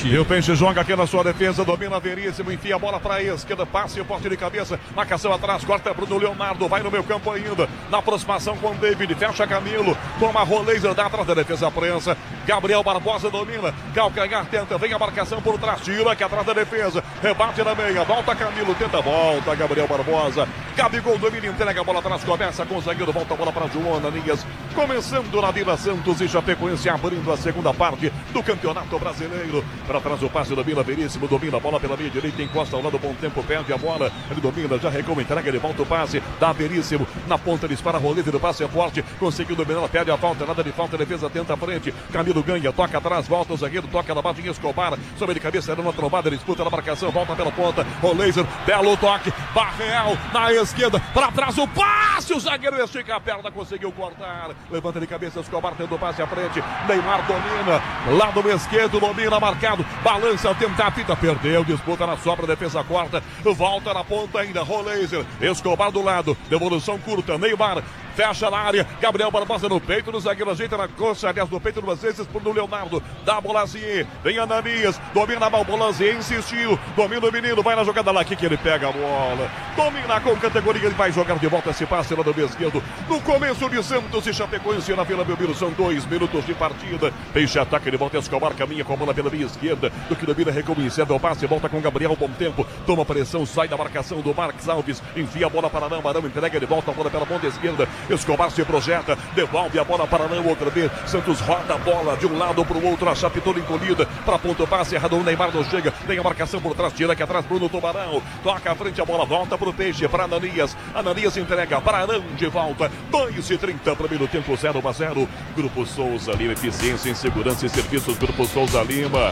Peixe. E o Peixe joga aqui na sua defesa, domina Veríssimo, enfia a bola para a esquerda, passe, poste de cabeça, marcação atrás, corta Bruno Leonardo, vai no meio campo ainda, na aproximação com o David, fecha Camilo, toma Roleiser, dá atrás da defesa, prensa, Gabriel Barbosa domina, calcanhar tenta, vem a marcação por trás, tira aqui atrás da defesa, rebate na meia, volta Camilo, tenta, volta Gabriel Barbosa, Gabigol domina, entrega a bola atrás, começa com o zagueiro, volta a bola para João Ananias, começando na Vila Santos e Chapecoense, abrindo a segunda parte do Campeonato Brasileiro, para trás o passe, domina Veríssimo, domina a bola pela meia direita, encosta ao lado, bom tempo, perde a bola, ele domina, já recua, entrega, ele volta o passe, dá Veríssimo, na ponta dispara, Rolete do passe é forte, conseguiu dominar, perde a falta, nada de falta, defesa tenta a frente, Camilo ganha, toca atrás, volta o zagueiro, toca na bate em Escobar, sobre de cabeça, era uma trombada, disputa na marcação, volta pela ponta, Roleiser, belo toque, Barreal, na esquerda, para trás o passe, o zagueiro estica a perna, conseguiu cortar, levanta de cabeça, Escobar tendo o passe à frente, Neymar domina, lado esquerdo, domina, marcado, balança, tenta a fita, perdeu, disputa na sobra, defesa corta, volta na ponta ainda, Roleiser, Escobar do lado, devolução curta, Neymar, fecha na área, Gabriel Barbosa no peito do zagueiro, ajeita na coxa, aliás, no peito duas vezes pro Leonardo, dá a Bolazier, vem Ananias, domina a Bolazier, insistiu, domina o menino, vai na jogada lá, que ele pega a bola, domina com categoria, ele vai jogar de volta esse passe lá do meio esquerdo, no começo de Santos e Chapecoense na Vila Belmiro, são 2 minutos de partida, Peixe ataca, ele volta, Escobar caminha com a bola pela meia esquerda, do que domina, recomeça, o passe, volta com Gabriel, bom tempo, toma pressão, sai da marcação do Marcos Alves, enfia a bola para Arão, entrega, ele volta a bola pela ponta esquerda, Escobar se projeta, devolve a bola para Arão outra vez, Santos roda a bola de um lado para o outro, a Chape toda encolhida, para ponto passe, errado, o Neymar não chega, tem a marcação por trás, tira aqui atrás, Bruno Tubarão, toca à frente, a bola volta para o Peixe, para Ananias, Ananias entrega para Arão de volta, 2:30, primeiro tempo, 0-0, Grupo Souza Lima, eficiência em segurança e serviços, Grupo Souza Lima.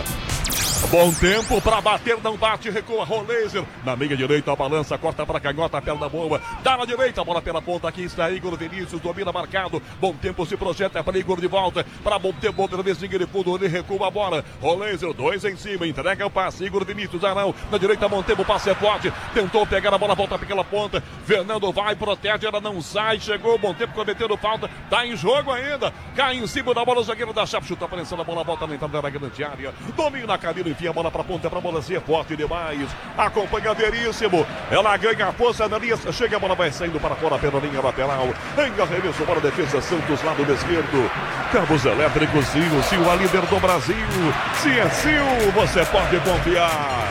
Bom tempo para bater, não bate, recua Roleiser, na meia direita a balança, corta para canhota, perna boa, dá na direita, a bola pela ponta, aqui está Igor Vinícius, domina marcado, bom tempo se projeta para Igor de volta, para bom tempo, outra vez de fundo, ele recua a bola, Roleiser, 2 em cima, entrega o passe, Igor Vinícius, Arão, na direita, bom tempo, passe é forte, tentou pegar a bola, volta pela ponta, Fernando vai, protege, ela não sai, chegou, bom tempo, cometendo falta, tá em jogo ainda, cai em cima da bola, o zagueiro da Chape, chuta, aparecendo a bola, volta na entrada da grande área, domina Camilo, enfia a bola para ponta, para a bola ser forte demais, acompanha Veríssimo, ela ganha a força, Ananias, chega a bola, vai saindo para fora pela linha lateral, em arremesso para a defesa, Santos lado esquerdo, cabos elétricos, Sil, a líder do Brasil, se é Sil, você pode confiar.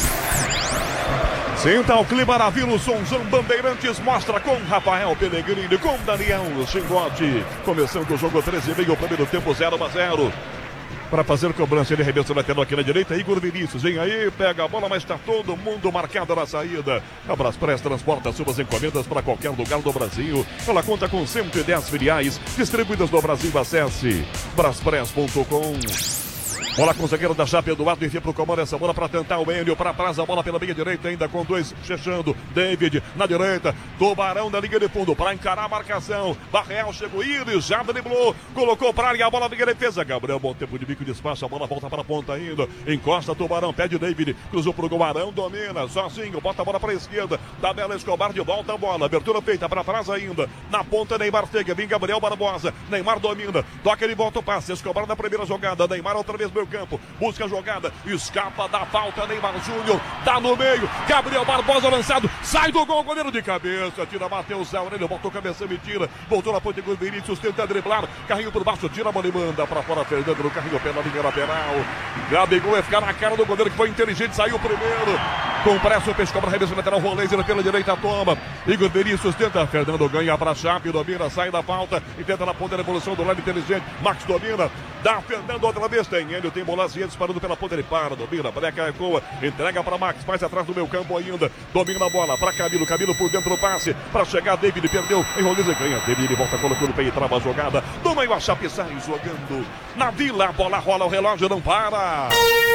Sinta o clima na Vila, o Sonzão Bandeirantes mostra com Rafael Pellegrini, com Daniel Chingote, começando o jogo 13:30, primeiro tempo 0-0. Para fazer cobrança, ele arremessa lateral aqui na direita, Igor Vinícius, vem aí, pega a bola, mas está todo mundo marcado na saída. A Braspress transporta suas encomendas para qualquer lugar do Brasil. Ela conta com 110 filiais distribuídas no Brasil. Acesse braspress.com. Bola com o zagueiro da Chape, Eduardo, enfia para o comando essa bola para tentar o Enio, para trás a bola pela meia direita, ainda com 2 fechando, David na direita, Tubarão na linha de fundo, para encarar a marcação, Barreal chegou, Iris, já driblou, colocou para área, a bola vem a defesa, Gabriel, bom tempo de bico de espaço, a bola volta para a ponta ainda, encosta Tubarão, pede David, cruzou para o gol, Arão domina, sozinho, bota a bola para a esquerda, tabela Escobar de volta a bola, abertura feita para trás ainda, na ponta Neymar chega, vem Gabriel Barbosa, Neymar domina, toca ele, volta o passe, Escobar na primeira jogada, Neymar outra vez meio campo, busca a jogada, escapa da falta, Neymar Júnior, tá no meio, Gabriel Barbosa lançado, sai do gol, goleiro de cabeça, tira Matheus Aurélio, voltou cabeça e tira, voltou na ponta com o Vinícius, tenta driblar, carrinho por baixo, tira a bola e manda pra fora, Fernando no carrinho pela linha lateral, Gabigol vai ficar na cara do goleiro que foi inteligente, saiu primeiro, com pressa o Peixe cobra, arremesso lateral, Roleiser pela direita, toma, Igor Vinícius tenta, Fernando ganha pra Chape, domina, sai da falta, e tenta na ponta da evolução do lado inteligente, Max domina, dá Fernando outra vez, tem ele, tem Bolazier disparando pela ponta, ele para, domina, breca, ecoa, entrega para Max, mais atrás do meu campo ainda, domina a bola para Camilo, Camilo por dentro do passe, para chegar, David perdeu, em Roleza ganha, David ele volta colocando o pé e trava a jogada, do meio a Chape sai jogando, na Vila, a bola rola, o relógio não para.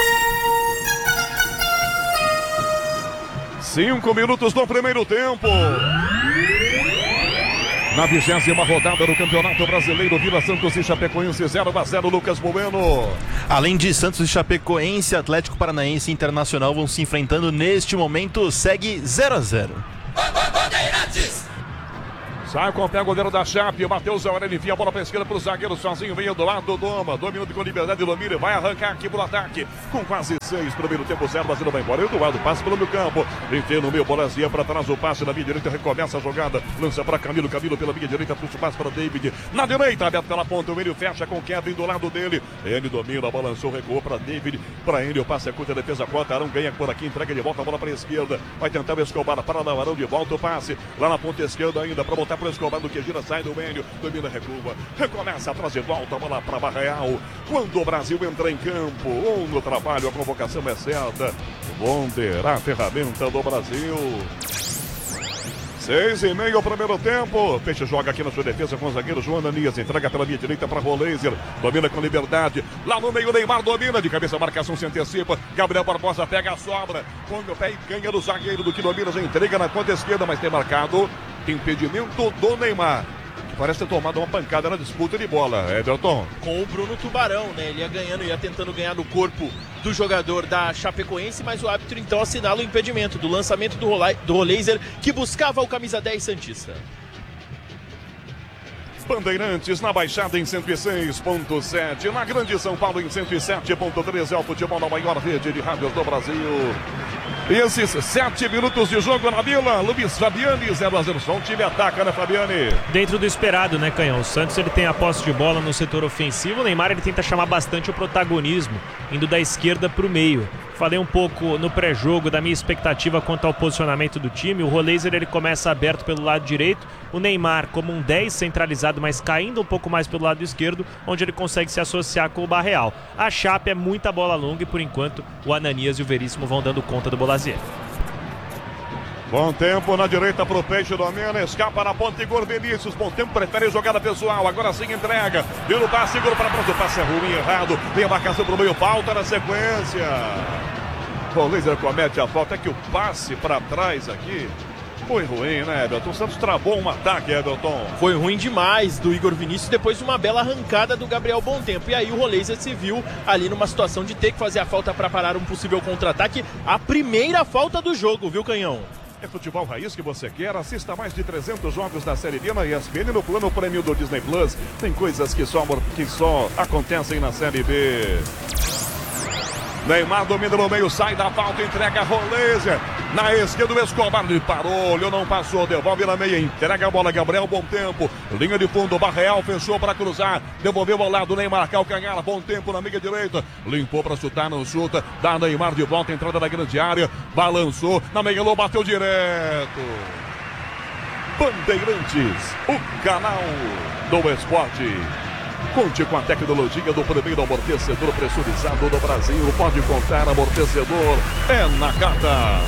5 minutos no primeiro tempo. Na 20ª rodada do Campeonato Brasileiro, Vila Santos e Chapecoense 0-0, Lucas Bueno. Além de Santos e Chapecoense, Atlético Paranaense e Internacional vão se enfrentando neste momento, segue 0-0. Sai com o pé o goleiro da Chape, Matheus Aurélio envia a bola para a esquerda para o zagueiro sozinho, meio do lado do Doma, 2 minutos com liberdade, domina, vai arrancar aqui pro ataque, com quase 56, primeiro tempo 0-0, vai embora. Eduardo passa pelo meio campo, inteiro no meio, Borazinha para trás, o passe na minha direita, recomeça a jogada, lança para Camilo pela minha direita, puxa o passe para David, na direita, aberto pela ponta, o Enio fecha com Kevin do lado dele, Enio domina, balançou, recuou para David, para Enio, passa a curta, defesa corta, Arão ganha por aqui, entrega de volta a bola para a esquerda, vai tentar o Escobar, para dar o Arão de volta, o passe, lá na ponta esquerda ainda, para botar para o Escobar, do que gira, sai do Enio, domina, recua, recomeça atrás de volta, a bola para Barreal, quando o Brasil entra em campo, ou no trabalho, a convocação é certa, Wonder, a ferramenta do Brasil. 6:30 o primeiro tempo. Peixe joga aqui na sua defesa com o zagueiro João Ananias. Entrega pela minha direita para Roleiser. Domina com liberdade. Lá no meio, Neymar domina. De cabeça, a marcação se antecipa. Gabriel Barbosa pega a sobra. Põe o pé e ganha do zagueiro do que domina. Já entrega na ponta esquerda, mas tem marcado impedimento do Neymar. Parece ter tomado uma pancada na disputa de bola, Everton. Com o Bruno Tubarão, né? Ele ia tentando ganhar no corpo do jogador da Chapecoense, mas o árbitro então assinala o impedimento do lançamento do Roleiser, que buscava o camisa 10 santista. Bandeirantes na Baixada em 106.7, na Grande São Paulo em 107.3, é o futebol na maior rede de rádios do Brasil. E esses 7 minutos de jogo na Vila, Luiz Fabiani, 0-0, só um time ataca, né, Fabiani? Dentro do esperado, né, Canhão? O Santos ele tem a posse de bola no setor ofensivo, o Neymar ele tenta chamar bastante o protagonismo, indo da esquerda para o meio. Falei um pouco no pré-jogo da minha expectativa quanto ao posicionamento do time. O Roleiser ele começa aberto pelo lado direito, o Neymar como um 10 centralizado, mas caindo um pouco mais pelo lado esquerdo, onde ele consegue se associar com o Barreal. A Chape é muita bola longa e por enquanto o Ananias e o Veríssimo vão dando conta do Bolazier. Bom tempo na direita pro Peixe, domina, escapa na ponta, Igor Vinícius, bom tempo, prefere jogada pessoal, agora sim entrega, vira o passe, segura para trás, o passe é ruim, errado, vem a marcação pro meio, falta na sequência. O Laser comete a falta, é que o passe para trás aqui foi ruim, né, Everton? O Santos travou um ataque, Everton. Foi ruim demais do Igor Vinícius, depois de uma bela arrancada do Gabriel Bom Tempo. E aí o Roleiser se viu ali numa situação de ter que fazer a falta para parar um possível contra-ataque. A primeira falta do jogo, viu, Canhão? É futebol raiz que você quer? Assista mais de 300 jogos da Série B na ESPN no plano prêmio do Disney Plus. Tem coisas que só acontecem na Série B. Neymar domina no meio, sai da falta, entrega a Roleiser. Na esquerda o Escobar, ele parou, olhou, não passou, devolve na meia, entrega a bola, Gabriel, Bom Tempo. Linha de fundo, Barreal fechou para cruzar, devolveu ao lado, Neymar, calcanhar, Bom Tempo na meia direita. Limpou para chutar, não chuta, dá Neymar de volta, entrada na grande área, balançou, na meia, Lô, bateu direto. Bandeirantes, o canal do esporte. Conte com a tecnologia do primeiro amortecedor pressurizado do Brasil. Pode contar, amortecedor é na Cata.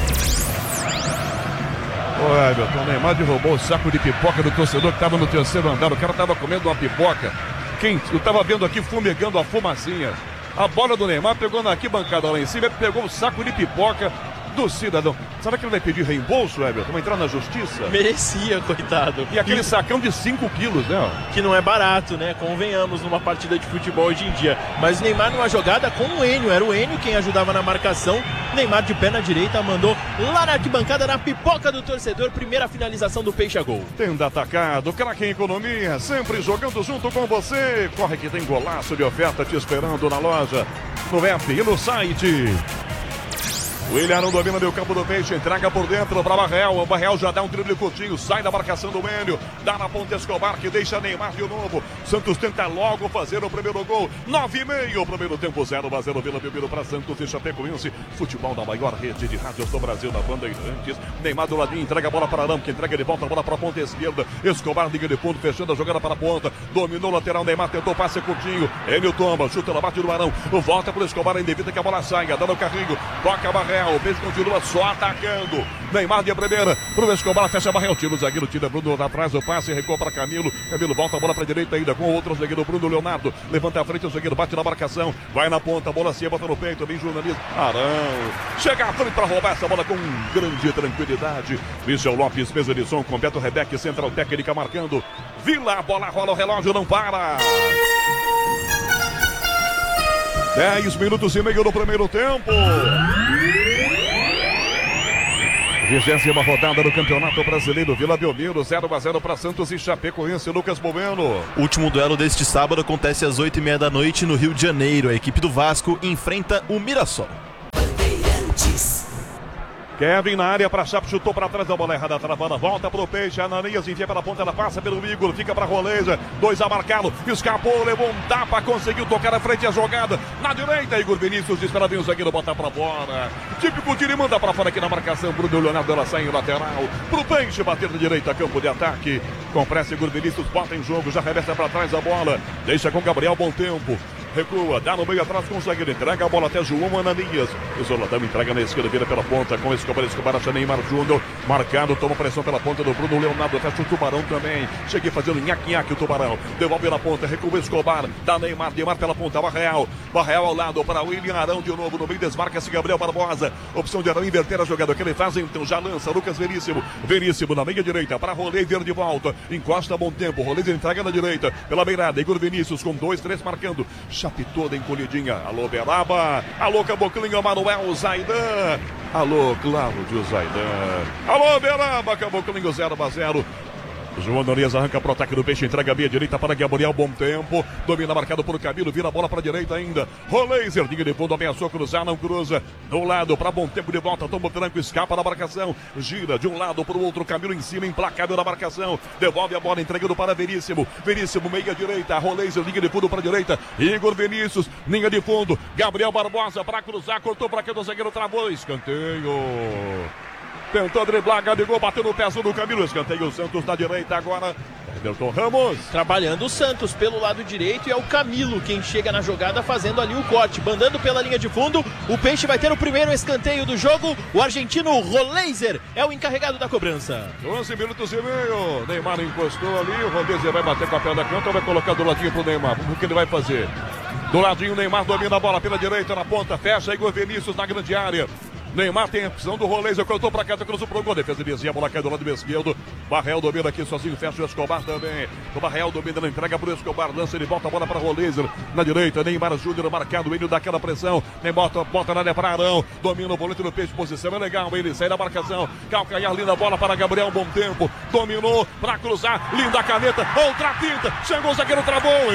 Ô Everton, Neymar derrubou o saco de pipoca do torcedor que estava no terceiro andar. O cara estava comendo uma pipoca quente. Eu estava vendo aqui fumegando a fumacinha. A bola do Neymar pegou na arquibancada lá em cima e pegou o saco de pipoca do cidadão. Será que ele vai pedir reembolso, Everton? Vai entrar na justiça? Merecia, coitado. E aquele sacão de 5 quilos, né? Que não é barato, né? Convenhamos, numa partida de futebol hoje em dia. Mas o Neymar numa jogada com o Enio. Era o Enio quem ajudava na marcação. Neymar de pé na direita mandou lá na arquibancada, na pipoca do torcedor. Primeira finalização do Peixe a gol. Tenda Atacado, craque em economia, sempre jogando junto com você. Corre que tem golaço de oferta te esperando na loja, no app e no site. O Willian domina meio campo do Peixe, entrega por dentro para Barreal. O Barreal já dá um drible curtinho, sai da marcação do Enio, dá na ponta Escobar que deixa Neymar de novo. Santos tenta logo fazer o primeiro gol. 9:30, primeiro tempo 0-0 Vila Belmiro para Santos e Chapecoense. Futebol da maior rede de rádios do Brasil, na Bandeirantes. Neymar do ladinho, entrega a bola para Arão, que entrega de volta a bola para a ponta esquerda. Escobar liga de fundo, fechando a jogada para a ponta. Dominou o lateral, Neymar tentou passe curtinho. Enio toma, chuta na bate do Arão. Volta para o Escobar, indevida que a bola saia, dando o carrinho, toca a Barreal. O Peixe continua só atacando. Neymar de primeira pro Escobar, fecha a barreira. Tira o zagueiro, tira Bruno lá atrás. O passe, recua para Camilo. Camilo volta a bola para a direita ainda com o outro zagueiro, Bruno Leonardo. Levanta a frente, o zagueiro bate na marcação. Vai na ponta, a bola se bota no peito. Vem jornalista Arão. Chega à frente para roubar essa bola com grande tranquilidade. Michel Lopes, mesa de som com Beto Rebeck, central técnica marcando. Vila, a bola rola, o relógio não para. 10 minutos e meio no primeiro tempo. 20ª rodada do Campeonato Brasileiro. Vila Belmiro, 0-0 para Santos e Chapecoense. Lucas Bueno. O último duelo deste sábado acontece às 8:30 da noite no Rio de Janeiro. A equipe do Vasco enfrenta o Mirassol. Kevin na área para Chape, chutou para trás da bola errada, travada, volta pro Peixe, Ananias enfia pela ponta, ela passa pelo Igor, fica para Roleza, 2 a marcado, escapou, levou um tapa, conseguiu tocar à frente a jogada, na direita, Igor Vinícius, espera bem o zagueiro, bota para fora, típico tiro e manda para fora aqui na marcação, Bruno Leonardo, ela sai em lateral, pro Peixe, bater na direita, campo de ataque, com pressa, Igor Vinícius, bota em jogo, já revesta para trás a bola, deixa com Gabriel, bom tempo. Recua, dá no meio atrás com o zagueiro, entrega a bola até João Ananias. Isoladão, entrega na esquerda, vira pela ponta com Escobar, acha Neymar Júnior. Marcado, toma pressão pela ponta do Bruno Leonardo, fecha o Tubarão também. Cheguei fazendo nhaque-nhaque o Tubarão. Devolve na ponta, recua Escobar, dá Neymar pela ponta, Barreal ao lado para William Arão de novo, no meio desmarca-se Gabriel Barbosa. Opção de Arão inverter a jogada, o que ele faz então, já lança Lucas Veríssimo na meia direita, para Roleiser de volta. Encosta, bom tempo, Roleiser entrega na direita, pela beirada, Igor Vinícius com 2-3 marcando. Chape toda encolhidinha. Alô, Beraba. Alô, Caboclinho, Manuel Zaidan. Alô, Cláudio Zaidan. Alô, Beraba, Caboclinho, 0-0. João Ananias arranca pro ataque do Peixe, entrega a meia direita para Gabriel, bom tempo, domina marcado por Camilo, vira a bola para a direita ainda, Roleiser, linha de fundo, ameaçou cruzar, não cruza, no lado para bom tempo de volta, toma o tranco, escapa da marcação, gira de um lado para o outro, Camilo em cima, implacável na marcação, devolve a bola, entregando para Veríssimo, meia direita, Roleiser, linha de fundo para a direita, Igor Vinícius, linha de fundo, Gabriel Barbosa para cruzar, cortou para cá do zagueiro, travou, escanteio. Tentou driblar, Gabigol, bateu no pezinho do Camilo, escanteio o Santos na direita agora, Everton Ramos. Trabalhando o Santos pelo lado direito e é o Camilo quem chega na jogada fazendo ali o corte, bandando pela linha de fundo, o Peixe vai ter o primeiro escanteio do jogo, o argentino Roleiser é o encarregado da cobrança. 11 minutos e meio, Neymar encostou ali, o Roleiser vai bater com a pé da canta, vai colocar do ladinho pro Neymar, o que ele vai fazer? Do ladinho, Neymar domina a bola pela direita, na ponta, fecha, Igor Vinícius na grande área. Neymar tem a opção do Roleiser, cortou pra cá, cruzou pro gol, defesa desvia, a bola cai do lado esquerdo, Barreal domina aqui sozinho, fecha o Escobar também, o Barreal domina, entrega pro Escobar, lança, ele volta a bola para Roleiser, na direita, Neymar Júnior marcado, ele dá aquela pressão, Neymar bota na área para Arão, domina o volante do Peixe, posição é legal, ele sai da marcação, calcanhar, linda bola para Gabriel, bom tempo, dominou pra cruzar, linda caneta, outra pinta, chegou o zagueiro, travou,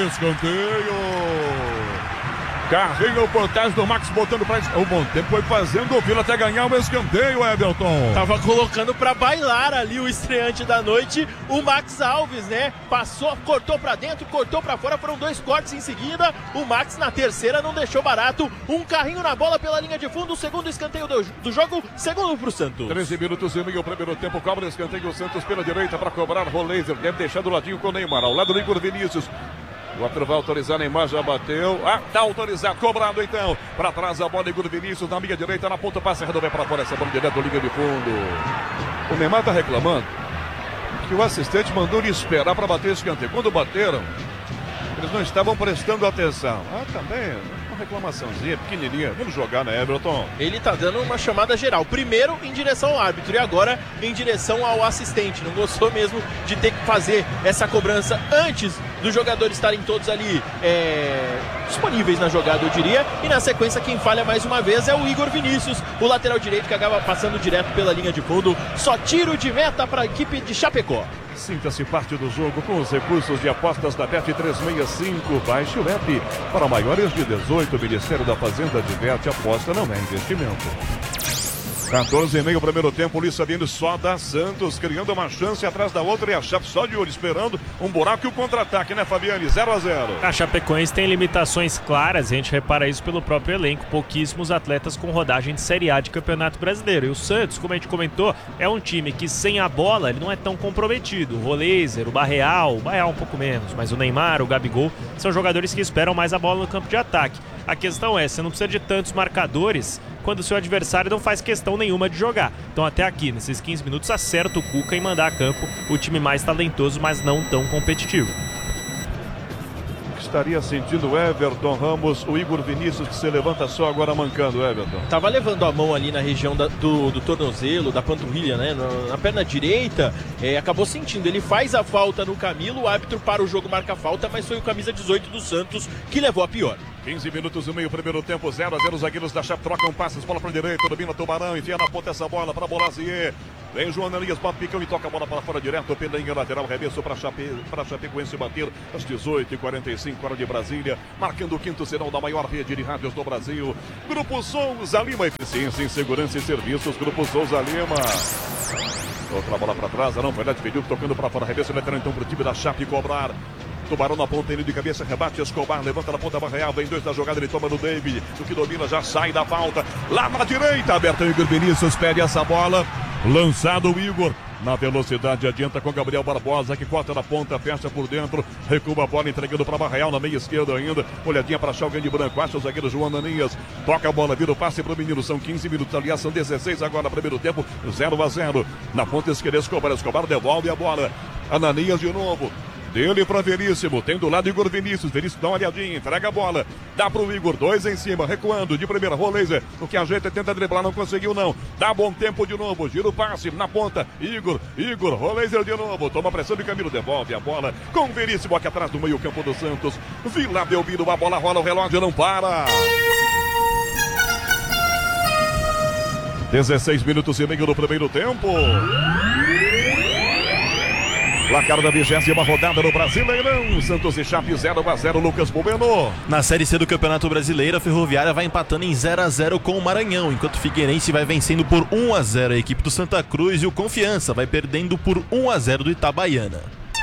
escanteio. Carrinho por trás do Max botando pra... O bom tempo foi fazendo o Vila até ganhar o escanteio, Everton. Tava colocando pra bailar ali o estreante da noite, o Max Alves, né? Passou, cortou pra dentro, cortou pra fora, foram 2 cortes em seguida. O Max na terceira não deixou barato. Um carrinho na bola pela linha de fundo, o segundo escanteio do jogo, segundo pro Santos. 13 minutos e meio, o primeiro tempo, cobra o escanteio, o Santos pela direita pra cobrar, Roleiser, deve deixar do ladinho com o Neymar, ao lado do Igor Vinícius. O outro vai autorizar, Neymar já bateu. Tá autorizado, cobrado então. Para trás a bola, Igor Vinícius na minha direita, na ponta, passa, resolve para fora essa bola direto, liga de fundo. O Neymar tá reclamando que o assistente mandou ele esperar para bater esse escanteio. Quando bateram, eles não estavam prestando atenção. Também, uma reclamaçãozinha pequenininha. Vamos jogar, né, Everton? Ele tá dando uma chamada geral. Primeiro em direção ao árbitro e agora em direção ao assistente. Não gostou mesmo de ter que fazer essa cobrança antes dos jogadores estarem todos ali disponíveis na jogada, eu diria. E na sequência quem falha mais uma vez é o Igor Vinícius, o lateral direito que acaba passando direto pela linha de fundo. Só tiro de meta para a equipe de Chapecó. Sinta-se parte do jogo com os recursos de apostas da Bet365. Baixe o app. Para maiores de 18, o Ministério da Fazenda adverte: aposta não é investimento. 14,5 primeiro tempo, Luiz Sabino só dá Santos, criando uma chance atrás da outra e a Chape só de olho, esperando um buraco e o contra-ataque, né, Fabiane? 0-0. A Chapecoense tem limitações claras, a gente repara isso pelo próprio elenco, pouquíssimos atletas com rodagem de Série A de Campeonato Brasileiro. E o Santos, como a gente comentou, é um time que sem a bola ele não é tão comprometido. O Roleiser, o Barreal um pouco menos, mas o Neymar, o Gabigol, são jogadores que esperam mais a bola no campo de ataque. A questão é, você não precisa de tantos marcadores quando o seu adversário não faz questão nenhuma de jogar. Então até aqui, nesses 15 minutos, acerta o Cuca em mandar a campo o time mais talentoso, mas não tão competitivo. Estaria sentindo o Everton Ramos, o Igor Vinícius, que se levanta só agora mancando, Everton. Tava levando a mão ali na região do tornozelo, da panturrilha, né? Na perna direita, acabou sentindo. Ele faz a falta no Camilo, o árbitro para o jogo, marca a falta, mas foi o camisa 18 do Santos que levou a pior. 15 minutos e meio, primeiro tempo, 0-0. Os zagueiros da Chape trocam passes, bola para a direita, domina Tubarão, enfia na ponta essa bola para Bolazier. Vem João Ananias, bate picão e toca a bola para fora direto. Peninha lateral, remesso para Chapecoense bater às 18h45, hora de Brasília. Marcando o quinto sinal da maior rede de rádios do Brasil. Grupo Souza Lima, eficiência em segurança e serviços. Grupo Souza Lima. Outra bola para trás, não, foi lá, despediu, tocando para fora. Remesso lateral então para o time da Chape cobrar. Tubarão na ponta, ele de cabeça, rebate, Escobar, levanta na ponta, Barreal, vem dois da jogada, ele toma no David, o que domina já sai da falta, lá na direita, aberto o Igor Vinícius, pede essa bola, lançado o Igor, na velocidade, adianta com Gabriel Barbosa, que corta na ponta, fecha por dentro, recua a bola, entregando para Barreal, na meia esquerda ainda, olhadinha para achar alguém de branco, acha o zagueiro João Ananias, toca a bola, vira o passe para o menino, são 15 minutos, aliás, são 16 agora, primeiro tempo, 0-0, na ponta esquerda, Escobar devolve a bola, Ananias de novo, dele para Veríssimo, tem do lado Igor Vinícius, Veríssimo dá uma olhadinha, entrega a bola, dá pro Igor, dois em cima, recuando, de primeira, Roleiser, o que ajeita, tenta driblar, não conseguiu não, dá bom tempo de novo, gira o passe, na ponta, Igor, Roleiser de novo, toma pressão de Camilo, devolve a bola, com Veríssimo aqui atrás do meio campo do Santos, Vila Belmiro, a bola rola, o relógio não para. 16 minutos e meio do primeiro tempo. Placar da 20ª rodada no Brasileirão. Santos e Chape 0-0, Lucas Bobeno. Na Série C do Campeonato Brasileiro, a Ferroviária vai empatando em 0-0 com o Maranhão, enquanto o Figueirense vai vencendo por 1-0 a equipe do Santa Cruz e o Confiança vai perdendo por 1-0 do Itabaiana.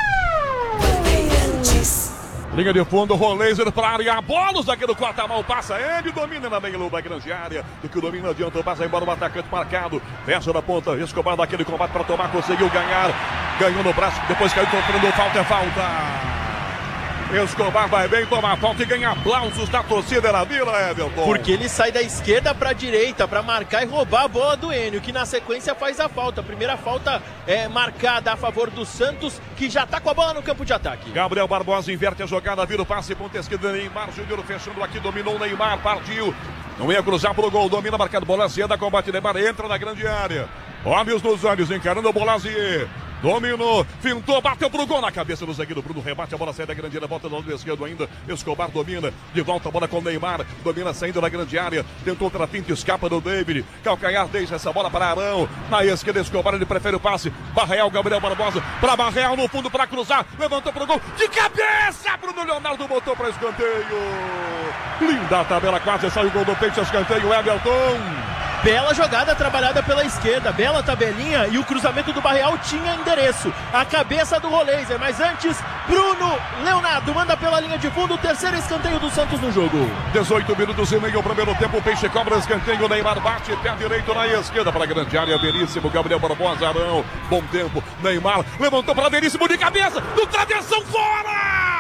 Linha de fundo, Roleiser para a área, a bola, o zagueiro corta a mão, passa ele, domina na meia luba, grande área, do que o domina adianta, passa embora o atacante marcado, fecha na ponta, Escobar daquele combate para tomar, conseguiu ganhar, ganhou no braço, depois caiu sofrendo falta, é falta. Escobar vai bem, toma a falta e ganha aplausos da torcida da Vila, Everton. Porque ele sai da esquerda para a direita para marcar e roubar a bola do Enio, que na sequência faz a falta. A primeira falta é marcada a favor do Santos, que já está com a bola no campo de ataque. Gabriel Barbosa inverte a jogada, vira o passe, ponta esquerda, Neymar Júnior fechando aqui, dominou o Neymar, partiu. Não ia cruzar pro gol, domina, marcado, Bolazier, da combate, Neymar entra na grande área. Olhos nos olhos, encarando o Bolazier. Dominou, fintou, bateu pro gol na cabeça do zagueiro Bruno, rebate, a bola sai da grande área, volta do lado esquerdo ainda, Escobar domina, de volta a bola com o Neymar, domina saindo da grande área, tentou outra finta, escapa do David, calcanhar, deixa essa bola para Arão, na esquerda Escobar, ele prefere o passe, Barreal, Gabriel Barbosa, para Barreal no fundo para cruzar, levantou pro gol, de cabeça, Bruno Leonardo botou para escanteio, linda a tabela, quase saiu o gol do Peixe, escanteio, Everton. Bela jogada trabalhada pela esquerda, bela tabelinha e o cruzamento do Barreal tinha endereço. A cabeça do Roleiser, mas antes, Bruno Leonardo manda pela linha de fundo, o terceiro escanteio do Santos no jogo. 18 minutos e meio, primeiro tempo, o Peixe cobra escanteio, Neymar bate, pé direito na esquerda para a grande área, Veríssimo, Gabriel Barbosa, Arão, bom tempo, Neymar, levantou para Veríssimo de cabeça, do travessão fora!